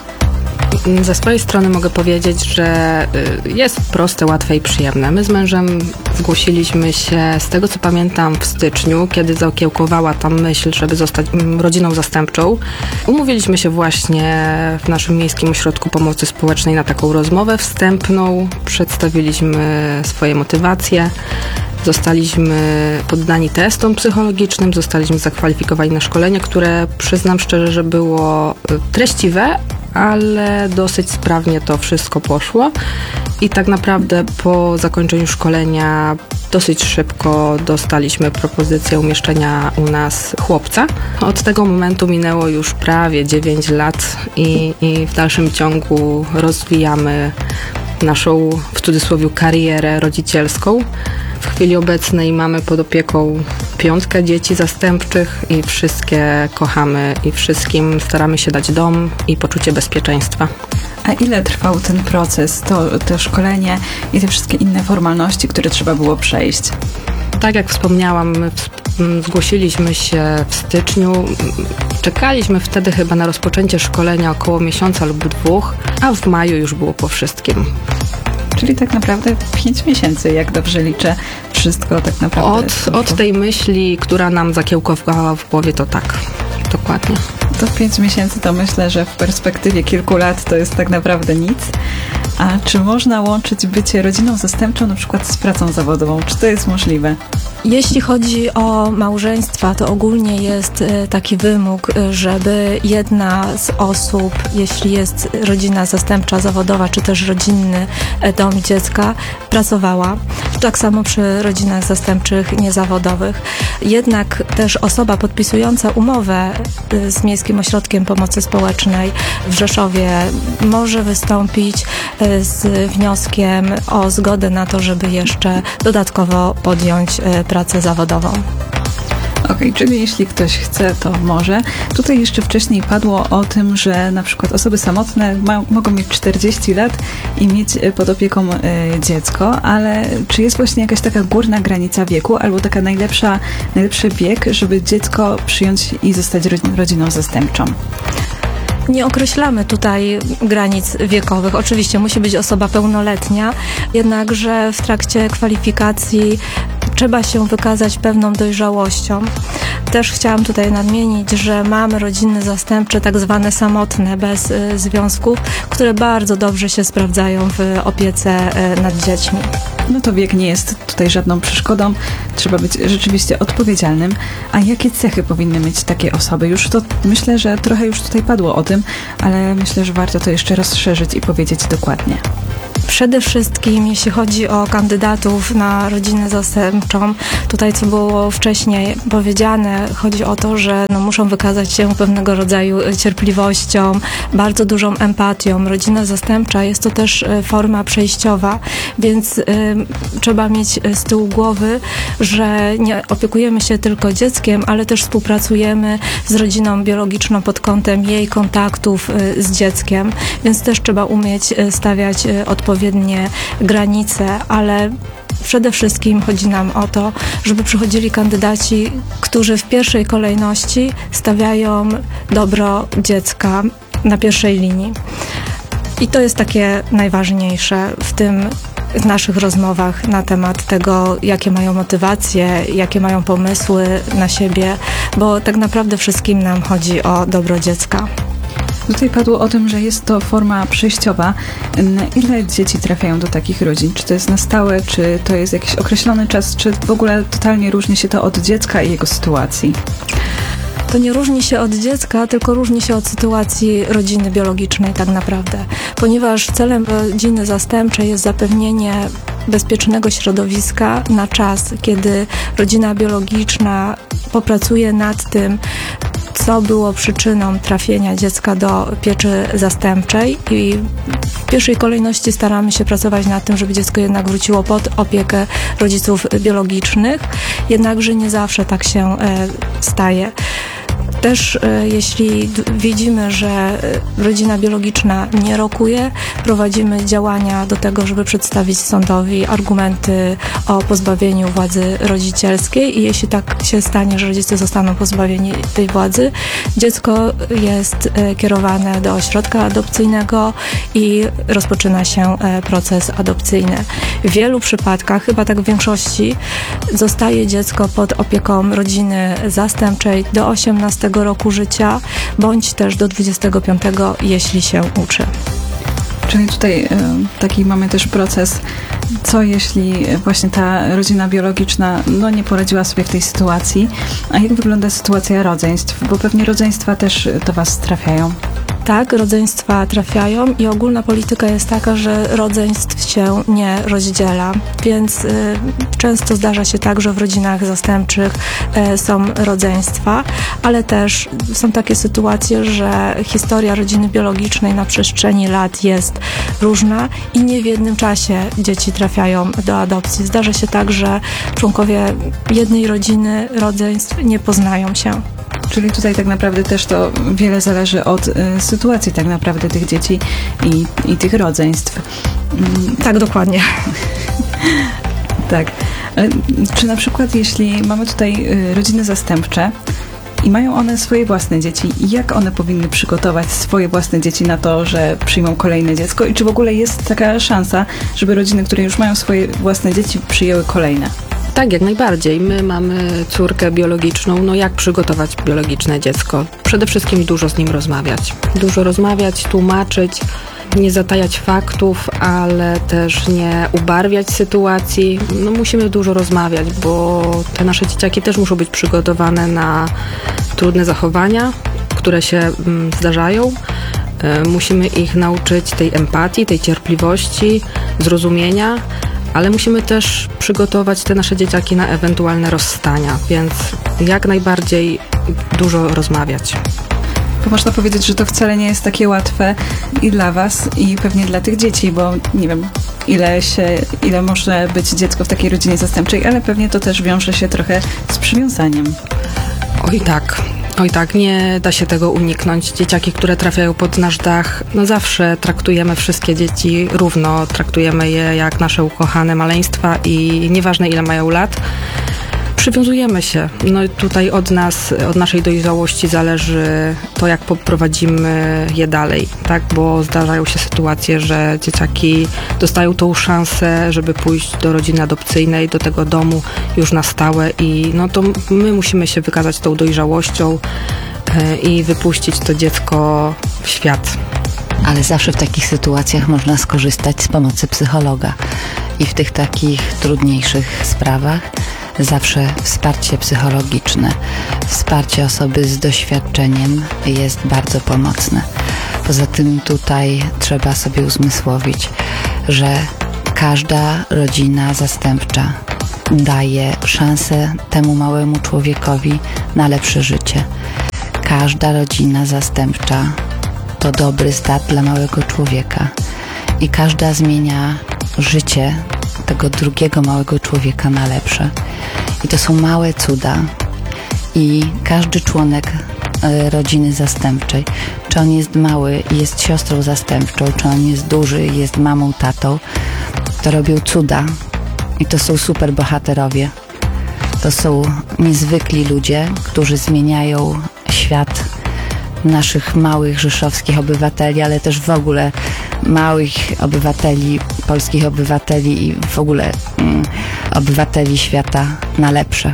Ze swojej strony mogę powiedzieć, że jest proste, łatwe i przyjemne. My z mężem zgłosiliśmy się, z tego co pamiętam, w styczniu, kiedy zaokiełkowała ta myśl, żeby zostać rodziną zastępczą. Umówiliśmy się właśnie w naszym Miejskim Ośrodku Pomocy Społecznej na taką rozmowę wstępną. Przedstawiliśmy swoje motywacje. Zostaliśmy poddani testom psychologicznym, zostaliśmy zakwalifikowani na szkolenie, które przyznam szczerze, że było treściwe, ale dosyć sprawnie to wszystko poszło i tak naprawdę po zakończeniu szkolenia dosyć szybko dostaliśmy propozycję umieszczenia u nas chłopca. Od tego momentu minęło już prawie dziewięć lat i, i w dalszym ciągu rozwijamy naszą, w cudzysłowie, karierę rodzicielską. W chwili obecnej mamy pod opieką piątkę dzieci zastępczych i wszystkie kochamy i wszystkim staramy się dać dom i poczucie bezpieczeństwa. A ile trwał ten proces, to, to szkolenie i te wszystkie inne formalności, które trzeba było przejść? Tak jak wspomniałam, my zgłosiliśmy się w styczniu. Czekaliśmy wtedy chyba na rozpoczęcie szkolenia około miesiąca lub dwóch, a w maju już było po wszystkim. Czyli tak naprawdę pięć miesięcy, jak dobrze liczę, wszystko tak naprawdę. Od, od tej myśli, która nam zakiełkowała w głowie, to tak, dokładnie. To pięć miesięcy to myślę, że w perspektywie kilku lat to jest tak naprawdę nic. A czy można łączyć bycie rodziną zastępczą na przykład z pracą zawodową? Czy to jest możliwe? Jeśli chodzi o małżeństwa, to ogólnie jest taki wymóg, żeby jedna z osób, jeśli jest rodzina zastępcza zawodowa, czy też rodzinny dom dziecka, pracowała. Tak samo przy rodzinach zastępczych niezawodowych. Jednak też osoba podpisująca umowę z Miejskim Ośrodkiem Pomocy Społecznej w Rzeszowie może wystąpić z wnioskiem o zgodę na to, żeby jeszcze dodatkowo podjąć pracę zawodową. Okej, okay, czyli jeśli ktoś chce, to może. Tutaj jeszcze wcześniej padło o tym, że na przykład osoby samotne ma, mogą mieć czterdzieści lat i mieć pod opieką y, dziecko, ale czy jest właśnie jakaś taka górna granica wieku albo taka najlepsza, najlepszy wiek, żeby dziecko przyjąć i zostać rodziną zastępczą? Nie określamy tutaj granic wiekowych. Oczywiście musi być osoba pełnoletnia, jednakże w trakcie kwalifikacji trzeba się wykazać pewną dojrzałością. Też chciałam tutaj nadmienić, że mamy rodziny zastępcze, tak zwane samotne, bez y, związków, które bardzo dobrze się sprawdzają w opiece y, nad dziećmi. No to wiek nie jest tutaj żadną przeszkodą. Trzeba być rzeczywiście odpowiedzialnym. A jakie cechy powinny mieć takie osoby? Już to myślę, że trochę już tutaj padło o tym, ale myślę, że warto to jeszcze rozszerzyć i powiedzieć dokładnie. Przede wszystkim, jeśli chodzi o kandydatów na rodzinę zastępczą, tutaj co było wcześniej powiedziane, chodzi o to, że no, muszą wykazać się pewnego rodzaju cierpliwością, bardzo dużą empatią. Rodzina zastępcza jest to też y, forma przejściowa, więc y, trzeba mieć z tyłu głowy, że nie opiekujemy się tylko dzieckiem, ale też współpracujemy z rodziną biologiczną pod kątem jej kontaktów y, z dzieckiem, więc też trzeba umieć y, stawiać y, odpowiednie granice, ale przede wszystkim chodzi nam o to, żeby przychodzili kandydaci, którzy w pierwszej kolejności stawiają dobro dziecka na pierwszej linii. I to jest takie najważniejsze w tym w naszych rozmowach na temat tego, jakie mają motywacje, jakie mają pomysły na siebie, bo tak naprawdę wszystkim nam chodzi o dobro dziecka. Tutaj padło o tym, że jest to forma przejściowa. Na ile dzieci trafiają do takich rodzin? Czy to jest na stałe, czy to jest jakiś określony czas, czy w ogóle totalnie różni się to od dziecka i jego sytuacji? To nie różni się od dziecka, tylko różni się od sytuacji rodziny biologicznej tak naprawdę. Ponieważ celem rodziny zastępczej jest zapewnienie bezpiecznego środowiska na czas, kiedy rodzina biologiczna popracuje nad tym, co było przyczyną trafienia dziecka do pieczy zastępczej i w pierwszej kolejności staramy się pracować nad tym, żeby dziecko jednak wróciło pod opiekę rodziców biologicznych, jednakże nie zawsze tak się e, staje. Też e, jeśli d- widzimy, że e, rodzina biologiczna nie rokuje, prowadzimy działania do tego, żeby przedstawić sądowi argumenty o pozbawieniu władzy rodzicielskiej i jeśli tak się stanie, że rodzice zostaną pozbawieni tej władzy, dziecko jest e, kierowane do ośrodka adopcyjnego i rozpoczyna się e, proces adopcyjny. W wielu przypadkach, chyba tak w większości, zostaje dziecko pod opieką rodziny zastępczej do osiemnastego roku życia, bądź też do dwudziestego piątego, jeśli się uczy. Czyli tutaj y, taki mamy też proces, co jeśli właśnie ta rodzina biologiczna no, nie poradziła sobie w tej sytuacji, a jak wygląda sytuacja rodzeństw, bo pewnie rodzeństwa też do Was trafiają. Tak, rodzeństwa trafiają i ogólna polityka jest taka, że rodzeństw się nie rozdziela, więc y, często zdarza się tak, że w rodzinach zastępczych y, są rodzeństwa, ale też są takie sytuacje, że historia rodziny biologicznej na przestrzeni lat jest różna i nie w jednym czasie dzieci trafiają do adopcji. Zdarza się tak, że członkowie jednej rodziny, rodzeństw nie poznają się. Czyli tutaj tak naprawdę też to wiele zależy od y, sytuacji tak naprawdę tych dzieci i, i tych rodzeństw. Mm, Tak, dokładnie. tak. Ale czy na przykład jeśli mamy tutaj y, rodziny zastępcze i mają one swoje własne dzieci, jak one powinny przygotować swoje własne dzieci na to, że przyjmą kolejne dziecko i czy w ogóle jest taka szansa, żeby rodziny, które już mają swoje własne dzieci, przyjęły kolejne? Tak, jak najbardziej. My mamy córkę biologiczną, no jak przygotować biologiczne dziecko? Przede wszystkim dużo z nim rozmawiać. Dużo rozmawiać, tłumaczyć, nie zatajać faktów, ale też nie ubarwiać sytuacji. No musimy dużo rozmawiać, bo te nasze dzieciaki też muszą być przygotowane na trudne zachowania, które się mm, zdarzają. E, musimy ich nauczyć tej empatii, tej cierpliwości, zrozumienia, ale musimy też przygotować te nasze dzieciaki na ewentualne rozstania, więc jak najbardziej dużo rozmawiać. Bo można powiedzieć, że to wcale nie jest takie łatwe i dla Was, i pewnie dla tych dzieci, bo nie wiem, ile się, ile może być dziecko w takiej rodzinie zastępczej, ale pewnie to też wiąże się trochę z przywiązaniem. Oj tak, oj tak, nie da się tego uniknąć. Dzieciaki, które trafiają pod nasz dach, no zawsze traktujemy wszystkie dzieci równo, traktujemy je jak nasze ukochane maleństwa i nieważne ile mają lat, Przywiązujemy się. No i tutaj od nas, od naszej dojrzałości zależy to, jak poprowadzimy je dalej, tak? Bo zdarzają się sytuacje, że dzieciaki dostają tą szansę, żeby pójść do rodziny adopcyjnej, do tego domu już na stałe i no to my musimy się wykazać tą dojrzałością e, i wypuścić to dziecko w świat. Ale zawsze w takich sytuacjach można skorzystać z pomocy psychologa. I w tych takich trudniejszych sprawach zawsze wsparcie psychologiczne, wsparcie osoby z doświadczeniem jest bardzo pomocne. Poza tym tutaj trzeba sobie uzmysłowić, że każda rodzina zastępcza daje szansę temu małemu człowiekowi na lepsze życie. Każda rodzina zastępcza to dobry start dla małego człowieka i każda zmienia życie tego drugiego małego człowieka na lepsze. I to są małe cuda i każdy członek e, rodziny zastępczej, czy on jest mały i jest siostrą zastępczą, czy on jest duży i jest mamą, tatą, to robią cuda i to są super bohaterowie. To są niezwykli ludzie, którzy zmieniają świat naszych małych rzeszowskich obywateli, ale też w ogóle małych obywateli, polskich obywateli i w ogóle mm, obywateli świata na lepsze.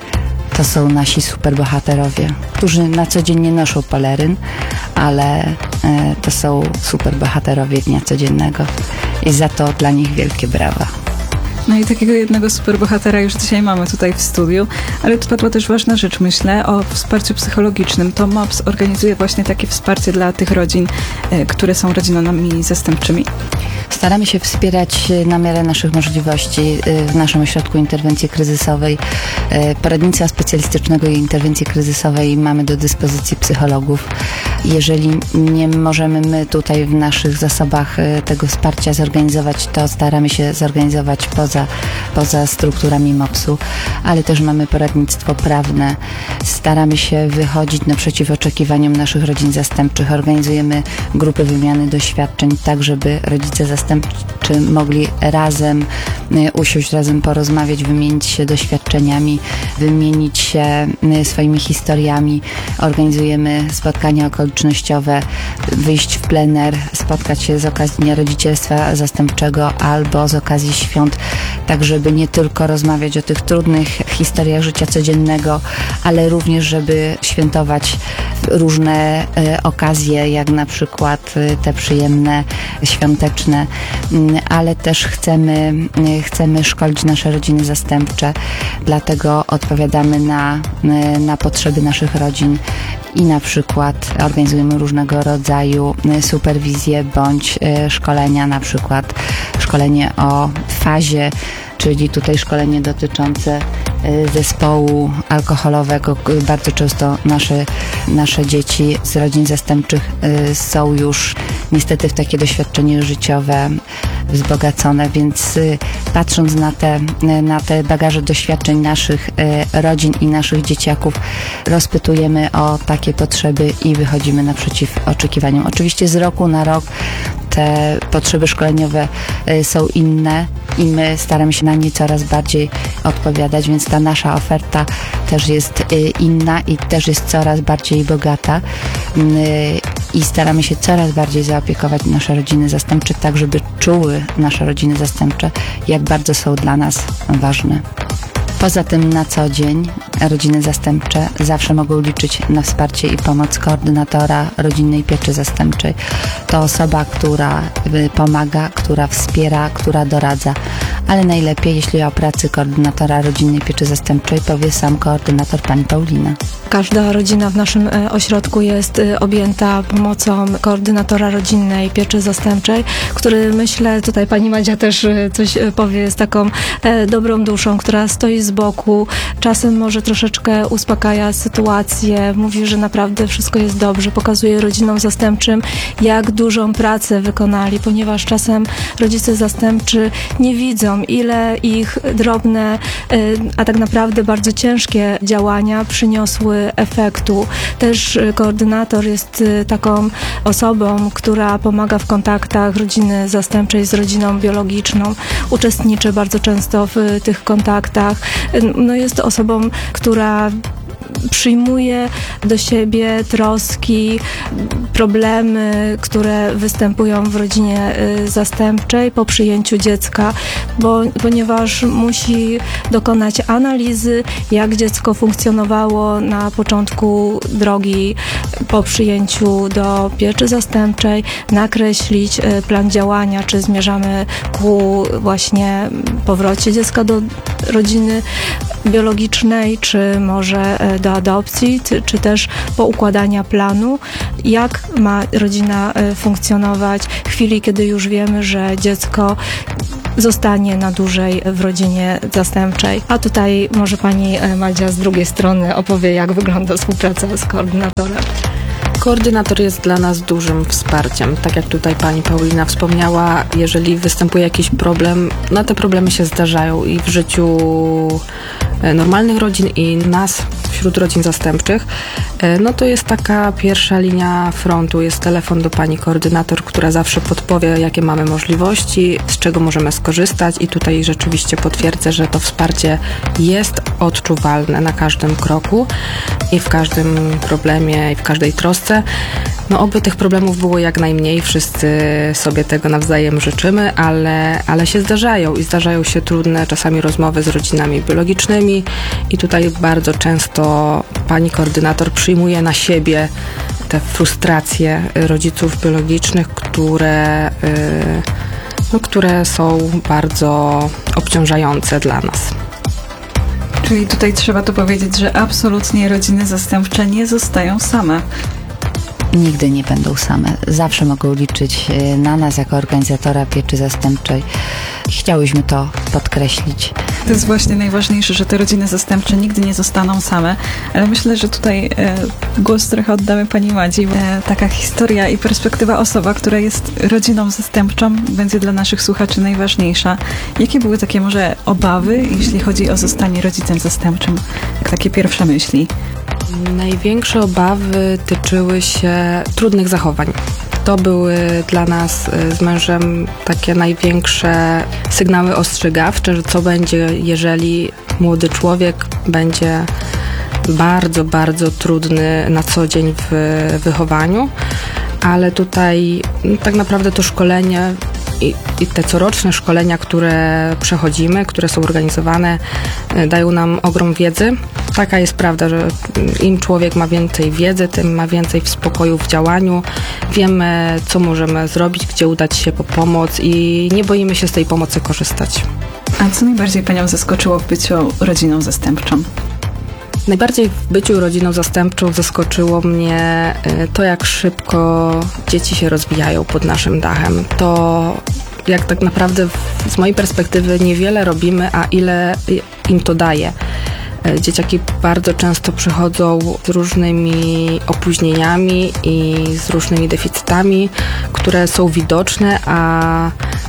To są nasi superbohaterowie, którzy na co dzień nie noszą peleryn, ale e, to są superbohaterowie dnia codziennego i za to dla nich wielkie brawa. No i takiego jednego superbohatera już dzisiaj mamy tutaj w studiu, ale tu padła też ważna rzecz, myślę, o wsparciu psychologicznym. To M O P S organizuje właśnie takie wsparcie dla tych rodzin, e, które są rodzinami zastępczymi. Staramy się wspierać na miarę naszych możliwości w naszym ośrodku interwencji kryzysowej. Poradnictwa specjalistycznego i interwencji kryzysowej mamy do dyspozycji psychologów. Jeżeli nie możemy my tutaj w naszych zasobach tego wsparcia zorganizować, to staramy się zorganizować poza, poza strukturami M O P S-u, ale też mamy poradnictwo prawne. Staramy się wychodzić naprzeciw oczekiwaniom naszych rodzin zastępczych. Organizujemy grupy wymiany doświadczeń, tak żeby rodzice zastępczy mogli razem usiąść, razem porozmawiać, wymienić się doświadczeniami, wymienić się swoimi historiami. Organizujemy spotkania okolicznościowe, wyjść w plener, spotkać się z okazji Dnia Rodzicielstwa Zastępczego albo z okazji świąt, tak żeby nie tylko rozmawiać o tych trudnych historiach życia codziennego, ale również żeby świętować różne okazje, jak na przykład te przyjemne, świąteczne, ale też chcemy, chcemy szkolić nasze rodziny zastępcze, dlatego odpowiadamy na, na potrzeby naszych rodzin i na przykład organizujemy różnego rodzaju superwizje bądź szkolenia, na przykład szkolenie o fazie, czyli tutaj szkolenie dotyczące zespołu alkoholowego. Bardzo często nasze, nasze dzieci z rodzin zastępczych są już niestety w takie doświadczenie życiowe wzbogacone, więc patrząc na te, na te bagaże doświadczeń naszych rodzin i naszych dzieciaków, rozpytujemy o takie potrzeby i wychodzimy naprzeciw oczekiwaniom. Oczywiście z roku na rok te potrzeby szkoleniowe są inne i my staramy się na nie coraz bardziej odpowiadać, więc ta nasza oferta też jest inna i też jest coraz bardziej bogata i staramy się coraz bardziej zaopiekować nasze rodziny zastępcze, tak żeby czuły nasze rodziny zastępcze, jak bardzo są dla nas ważne. Poza tym na co dzień rodziny zastępcze zawsze mogą liczyć na wsparcie i pomoc koordynatora rodzinnej pieczy zastępczej. To osoba, która pomaga, która wspiera, która doradza, ale najlepiej, jeśli o pracy koordynatora rodzinnej pieczy zastępczej powie sam koordynator pani Paulina. Każda rodzina w naszym ośrodku jest objęta pomocą koordynatora rodzinnej pieczy zastępczej, który, myślę, tutaj pani Madzia też coś powie, jest taką dobrą duszą, która stoi z boku. Czasem może troszeczkę uspokaja sytuację, mówi, że naprawdę wszystko jest dobrze, pokazuje rodzinom zastępczym, jak dużą pracę wykonali, ponieważ czasem rodzice zastępczy nie widzą, ile ich drobne, a tak naprawdę bardzo ciężkie działania przyniosły efektu. Też koordynator jest taką osobą, która pomaga w kontaktach rodziny zastępczej z rodziną biologiczną, uczestniczy bardzo często w tych kontaktach. No jest osobą, która przyjmuje do siebie troski, problemy, które występują w rodzinie zastępczej po przyjęciu dziecka, bo, ponieważ musi dokonać analizy, jak dziecko funkcjonowało na początku drogi po przyjęciu do pieczy zastępczej, nakreślić plan działania, czy zmierzamy ku właśnie powrocie dziecka do rodziny biologicznej, czy może do adopcji, czy też poukładania planu, jak ma rodzina funkcjonować w chwili, kiedy już wiemy, że dziecko zostanie na dłużej w rodzinie zastępczej. A tutaj może pani Madzia z drugiej strony opowie, jak wygląda współpraca z koordynatorem. Koordynator jest dla nas dużym wsparciem. Tak jak tutaj pani Paulina wspomniała, jeżeli występuje jakiś problem, no te problemy się zdarzają i w życiu normalnych rodzin i nas wśród rodzin zastępczych, no to jest taka pierwsza linia frontu, jest telefon do pani koordynator, która zawsze podpowie, jakie mamy możliwości, z czego możemy skorzystać i tutaj rzeczywiście potwierdzę, że to wsparcie jest odczuwalne na każdym kroku i w każdym problemie i w każdej trosce. No oby tych problemów było jak najmniej, wszyscy sobie tego nawzajem życzymy, ale, ale się zdarzają i zdarzają się trudne czasami rozmowy z rodzinami biologicznymi i tutaj bardzo często pani koordynator przyjmuje na siebie te frustracje rodziców biologicznych, które, no, które są bardzo obciążające dla nas. Czyli tutaj trzeba tu powiedzieć, że absolutnie rodziny zastępcze nie zostają same. Nigdy nie będą same. Zawsze mogą liczyć na nas jako organizatora pieczy zastępczej. Chciałyśmy to podkreślić. To jest właśnie najważniejsze, że te rodziny zastępcze nigdy nie zostaną same, ale myślę, że tutaj e, głos trochę oddamy pani Madzi. E, taka historia i perspektywa osoba, która jest rodziną zastępczą, będzie dla naszych słuchaczy najważniejsza. Jakie były takie może obawy, jeśli chodzi o zostanie rodzicem zastępczym? Takie pierwsze myśli. Największe obawy tyczyły się trudnych zachowań. To były dla nas z mężem takie największe sygnały ostrzegawcze, że co będzie, jeżeli młody człowiek będzie bardzo, bardzo trudny na co dzień w wychowaniu, ale tutaj no, tak naprawdę to szkolenie I, i te coroczne szkolenia, które przechodzimy, które są organizowane, dają nam ogrom wiedzy. Taka jest prawda, że im człowiek ma więcej wiedzy, tym ma więcej w spokoju w działaniu. Wiemy, co możemy zrobić, gdzie udać się po pomoc i nie boimy się z tej pomocy korzystać. A co najbardziej panią zaskoczyło w byciu rodziną zastępczą? Najbardziej w byciu rodziną zastępczą zaskoczyło mnie to, jak szybko dzieci się rozwijają pod naszym dachem. To jak tak naprawdę z mojej perspektywy niewiele robimy, a ile im to daje. Dzieciaki bardzo często przychodzą z różnymi opóźnieniami i z różnymi deficytami, które są widoczne, a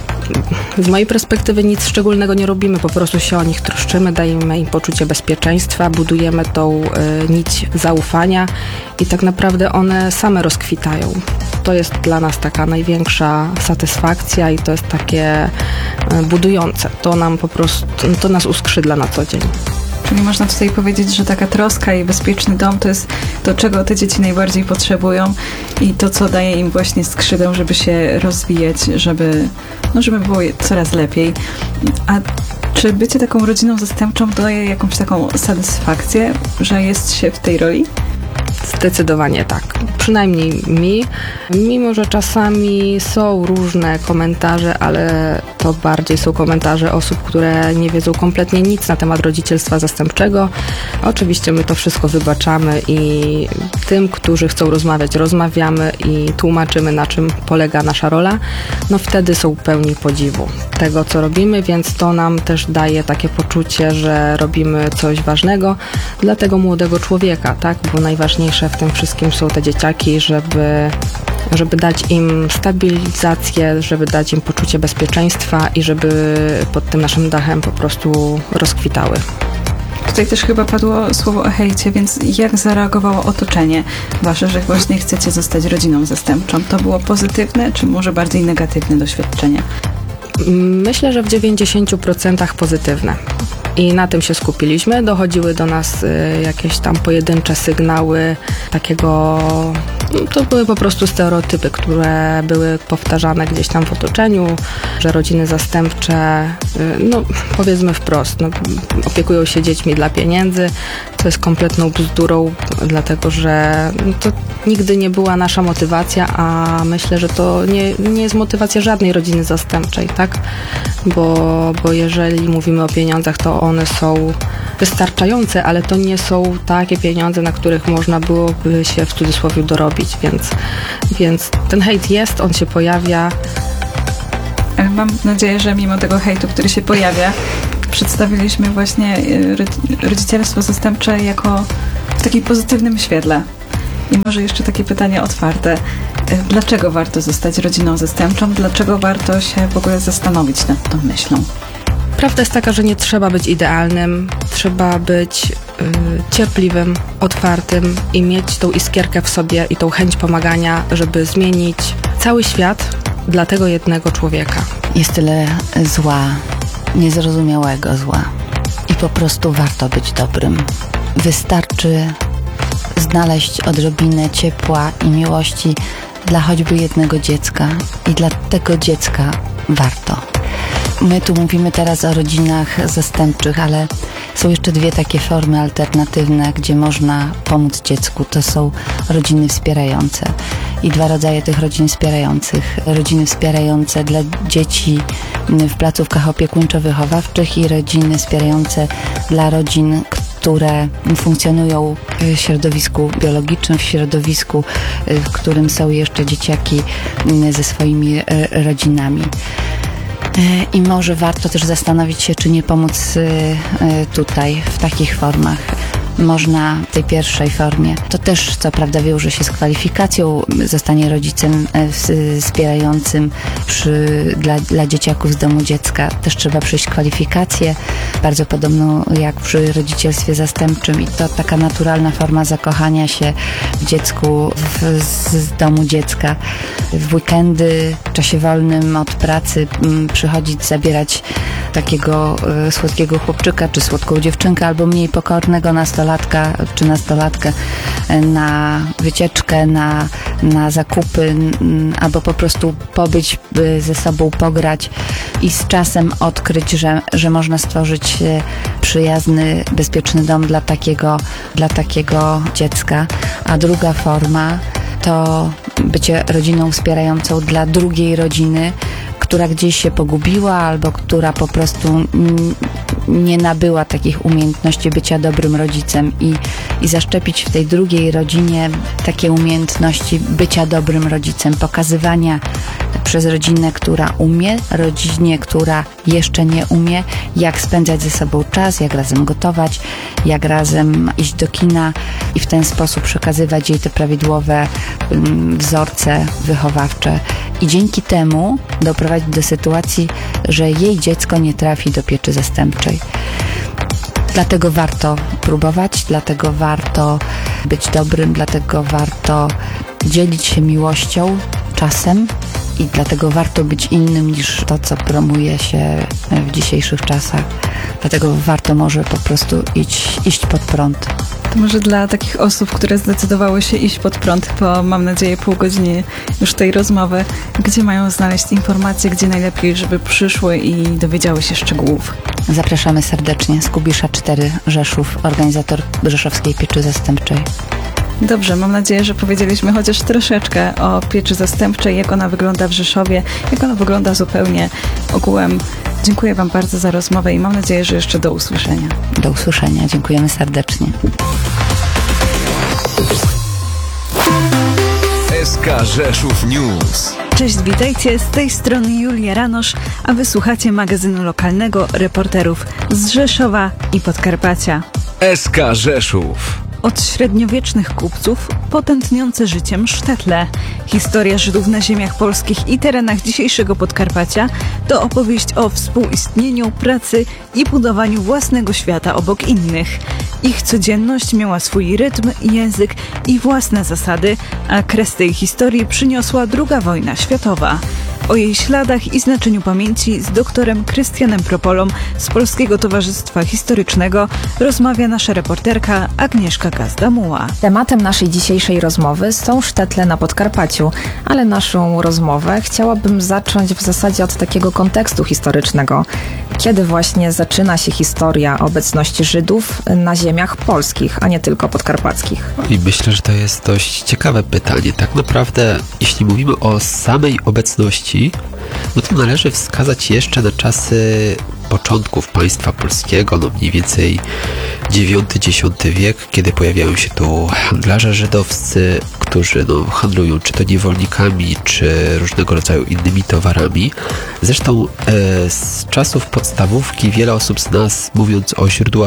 z mojej perspektywy nic szczególnego nie robimy, po prostu się o nich troszczymy, dajemy im poczucie bezpieczeństwa, budujemy tą y, nić zaufania i tak naprawdę one same rozkwitają. To jest dla nas taka największa satysfakcja i to jest takie y, budujące. To nam po prostu, to nas uskrzydla na co dzień. Czyli można tutaj powiedzieć, że taka troska i bezpieczny dom to jest to, czego te dzieci najbardziej potrzebują i to, co daje im właśnie skrzydeł, żeby się rozwijać, żeby, no, żeby było coraz lepiej. A czy bycie taką rodziną zastępczą daje jakąś taką satysfakcję, że jest się w tej roli? Zdecydowanie tak. Przynajmniej mi. Mimo że czasami są różne komentarze, ale to bardziej są komentarze osób, które nie wiedzą kompletnie nic na temat rodzicielstwa zastępczego. Oczywiście my to wszystko wybaczamy i tym, którzy chcą rozmawiać, rozmawiamy i tłumaczymy, na czym polega nasza rola. No wtedy są pełni podziwu tego, co robimy, więc to nam też daje takie poczucie, że robimy coś ważnego dla tego młodego człowieka, tak? Bo najważniejsze w tym wszystkim są te dzieciaki, żeby, żeby dać im stabilizację, żeby dać im poczucie bezpieczeństwa i żeby pod tym naszym dachem po prostu rozkwitały. Tutaj też chyba padło słowo o hejcie, więc jak zareagowało otoczenie wasze, że właśnie chcecie zostać rodziną zastępczą? To było pozytywne, czy może bardziej negatywne doświadczenie? Myślę, że w dziewięćdziesięciu procentach pozytywne. I na tym się skupiliśmy. Dochodziły do nas y, jakieś tam pojedyncze sygnały takiego... To były po prostu stereotypy, które były powtarzane gdzieś tam w otoczeniu, że rodziny zastępcze, y, no powiedzmy wprost, no, opiekują się dziećmi dla pieniędzy, co jest kompletną bzdurą, dlatego że no, to nigdy nie była nasza motywacja, a myślę, że to nie, nie jest motywacja żadnej rodziny zastępczej, tak? Bo, bo jeżeli mówimy o pieniądzach, to one są wystarczające, ale to nie są takie pieniądze, na których można byłoby się w cudzysłowie dorobić, więc, więc ten hejt jest, on się pojawia. Ale mam nadzieję, że mimo tego hejtu, który się pojawia, przedstawiliśmy właśnie rodzicielstwo zastępcze jako w takim pozytywnym świetle. I może jeszcze takie pytanie otwarte. Dlaczego warto zostać rodziną zastępczą? Dlaczego warto się w ogóle zastanowić nad tą myślą? Prawda jest taka, że nie trzeba być idealnym, trzeba być y, cierpliwym, otwartym i mieć tą iskierkę w sobie i tą chęć pomagania, żeby zmienić cały świat dla tego jednego człowieka. Jest tyle zła, niezrozumiałego zła i po prostu warto być dobrym. Wystarczy znaleźć odrobinę ciepła i miłości dla choćby jednego dziecka i dla tego dziecka warto. My tu mówimy teraz o rodzinach zastępczych, ale są jeszcze dwie takie formy alternatywne, gdzie można pomóc dziecku. To są rodziny wspierające. I dwa rodzaje tych rodzin wspierających. Rodziny wspierające dla dzieci w placówkach opiekuńczo-wychowawczych i rodziny wspierające dla rodzin, które funkcjonują w środowisku biologicznym, w środowisku, w którym są jeszcze dzieciaki ze swoimi rodzinami. I może warto też zastanowić się, czy nie pomóc tutaj w takich formach. Można w tej pierwszej formie. To też, co prawda, wiąże się z kwalifikacją. Zostanie rodzicem wspierającym przy, dla, dla dzieciaków z domu dziecka. Też trzeba przejść kwalifikację, bardzo podobną jak przy rodzicielstwie zastępczym. I to taka naturalna forma zakochania się w dziecku w, z domu dziecka. W weekendy, w czasie wolnym od pracy m, przychodzić, zabierać takiego y, słodkiego chłopczyka, czy słodką dziewczynkę, albo mniej pokornego nastolatka, czy nastolatkę na wycieczkę, na, na zakupy, n, albo po prostu pobyć y, ze sobą, pograć i z czasem odkryć, że, że można stworzyć y, przyjazny, bezpieczny dom dla takiego, dla takiego dziecka. A druga forma to bycie rodziną wspierającą dla drugiej rodziny, która gdzieś się pogubiła albo która po prostu nie nabyła takich umiejętności bycia dobrym rodzicem i, i zaszczepić w tej drugiej rodzinie takie umiejętności bycia dobrym rodzicem, pokazywania przez rodzinę, która umie, rodzinie, która jeszcze nie umie, jak spędzać ze sobą czas, jak razem gotować, jak razem iść do kina i w ten sposób przekazywać jej te prawidłowe um, wzorce wychowawcze i dzięki temu doprowadzić do sytuacji, że jej dziecko nie trafi do pieczy zastępczej. Dlatego warto próbować, dlatego warto być dobrym, dlatego warto dzielić się miłością czasem i dlatego warto być innym niż to, co promuje się w dzisiejszych czasach. Dlatego warto może po prostu iść, iść pod prąd. To może dla takich osób, które zdecydowały się iść pod prąd po, mam nadzieję, pół godziny już tej rozmowy, gdzie mają znaleźć informacje, gdzie najlepiej, żeby przyszły i dowiedziały się szczegółów. Zapraszamy serdecznie. Skubisza cztery Rzeszów, organizator Rzeszowskiej Pieczy Zastępczej. Dobrze, mam nadzieję, że powiedzieliśmy chociaż troszeczkę o pieczy zastępczej, jak ona wygląda w Rzeszowie, jak ona wygląda zupełnie ogółem. Dziękuję Wam bardzo za rozmowę i mam nadzieję, że jeszcze do usłyszenia. Do usłyszenia. Dziękujemy serdecznie. S K Rzeszów News. Cześć, witajcie, z tej strony Julia Ranosz, a wysłuchacie magazynu lokalnego reporterów z Rzeszowa i Podkarpacia. S K Rzeszów. Od średniowiecznych kupców po tętniące życiem sztetle. Historia Żydów na ziemiach polskich i terenach dzisiejszego Podkarpacia to opowieść o współistnieniu, pracy i budowaniu własnego świata obok innych. Ich codzienność miała swój rytm, język i własne zasady, a kres tej historii przyniosła druga wojna światowa. O jej śladach i znaczeniu pamięci z doktorem Krystianem Propolą z Polskiego Towarzystwa Historycznego rozmawia nasza reporterka Agnieszka Gazda-Muła. Tematem naszej dzisiejszej rozmowy są sztetle na Podkarpaciu, ale naszą rozmowę chciałabym zacząć w zasadzie od takiego kontekstu historycznego. Kiedy właśnie zaczyna się historia obecności Żydów na ziemiach polskich, a nie tylko podkarpackich? I myślę, że to jest dość ciekawe pytanie. Tak naprawdę, jeśli mówimy o samej obecności, no to należy wskazać jeszcze na czasy początków państwa polskiego, no mniej więcej dziewiąty dziesiąty wiek, kiedy pojawiają się tu handlarze żydowscy, którzy no, handlują czy to niewolnikami, czy różnego rodzaju innymi towarami. Zresztą e, z czasów podstawówki wiele osób z nas, mówiąc o źródłach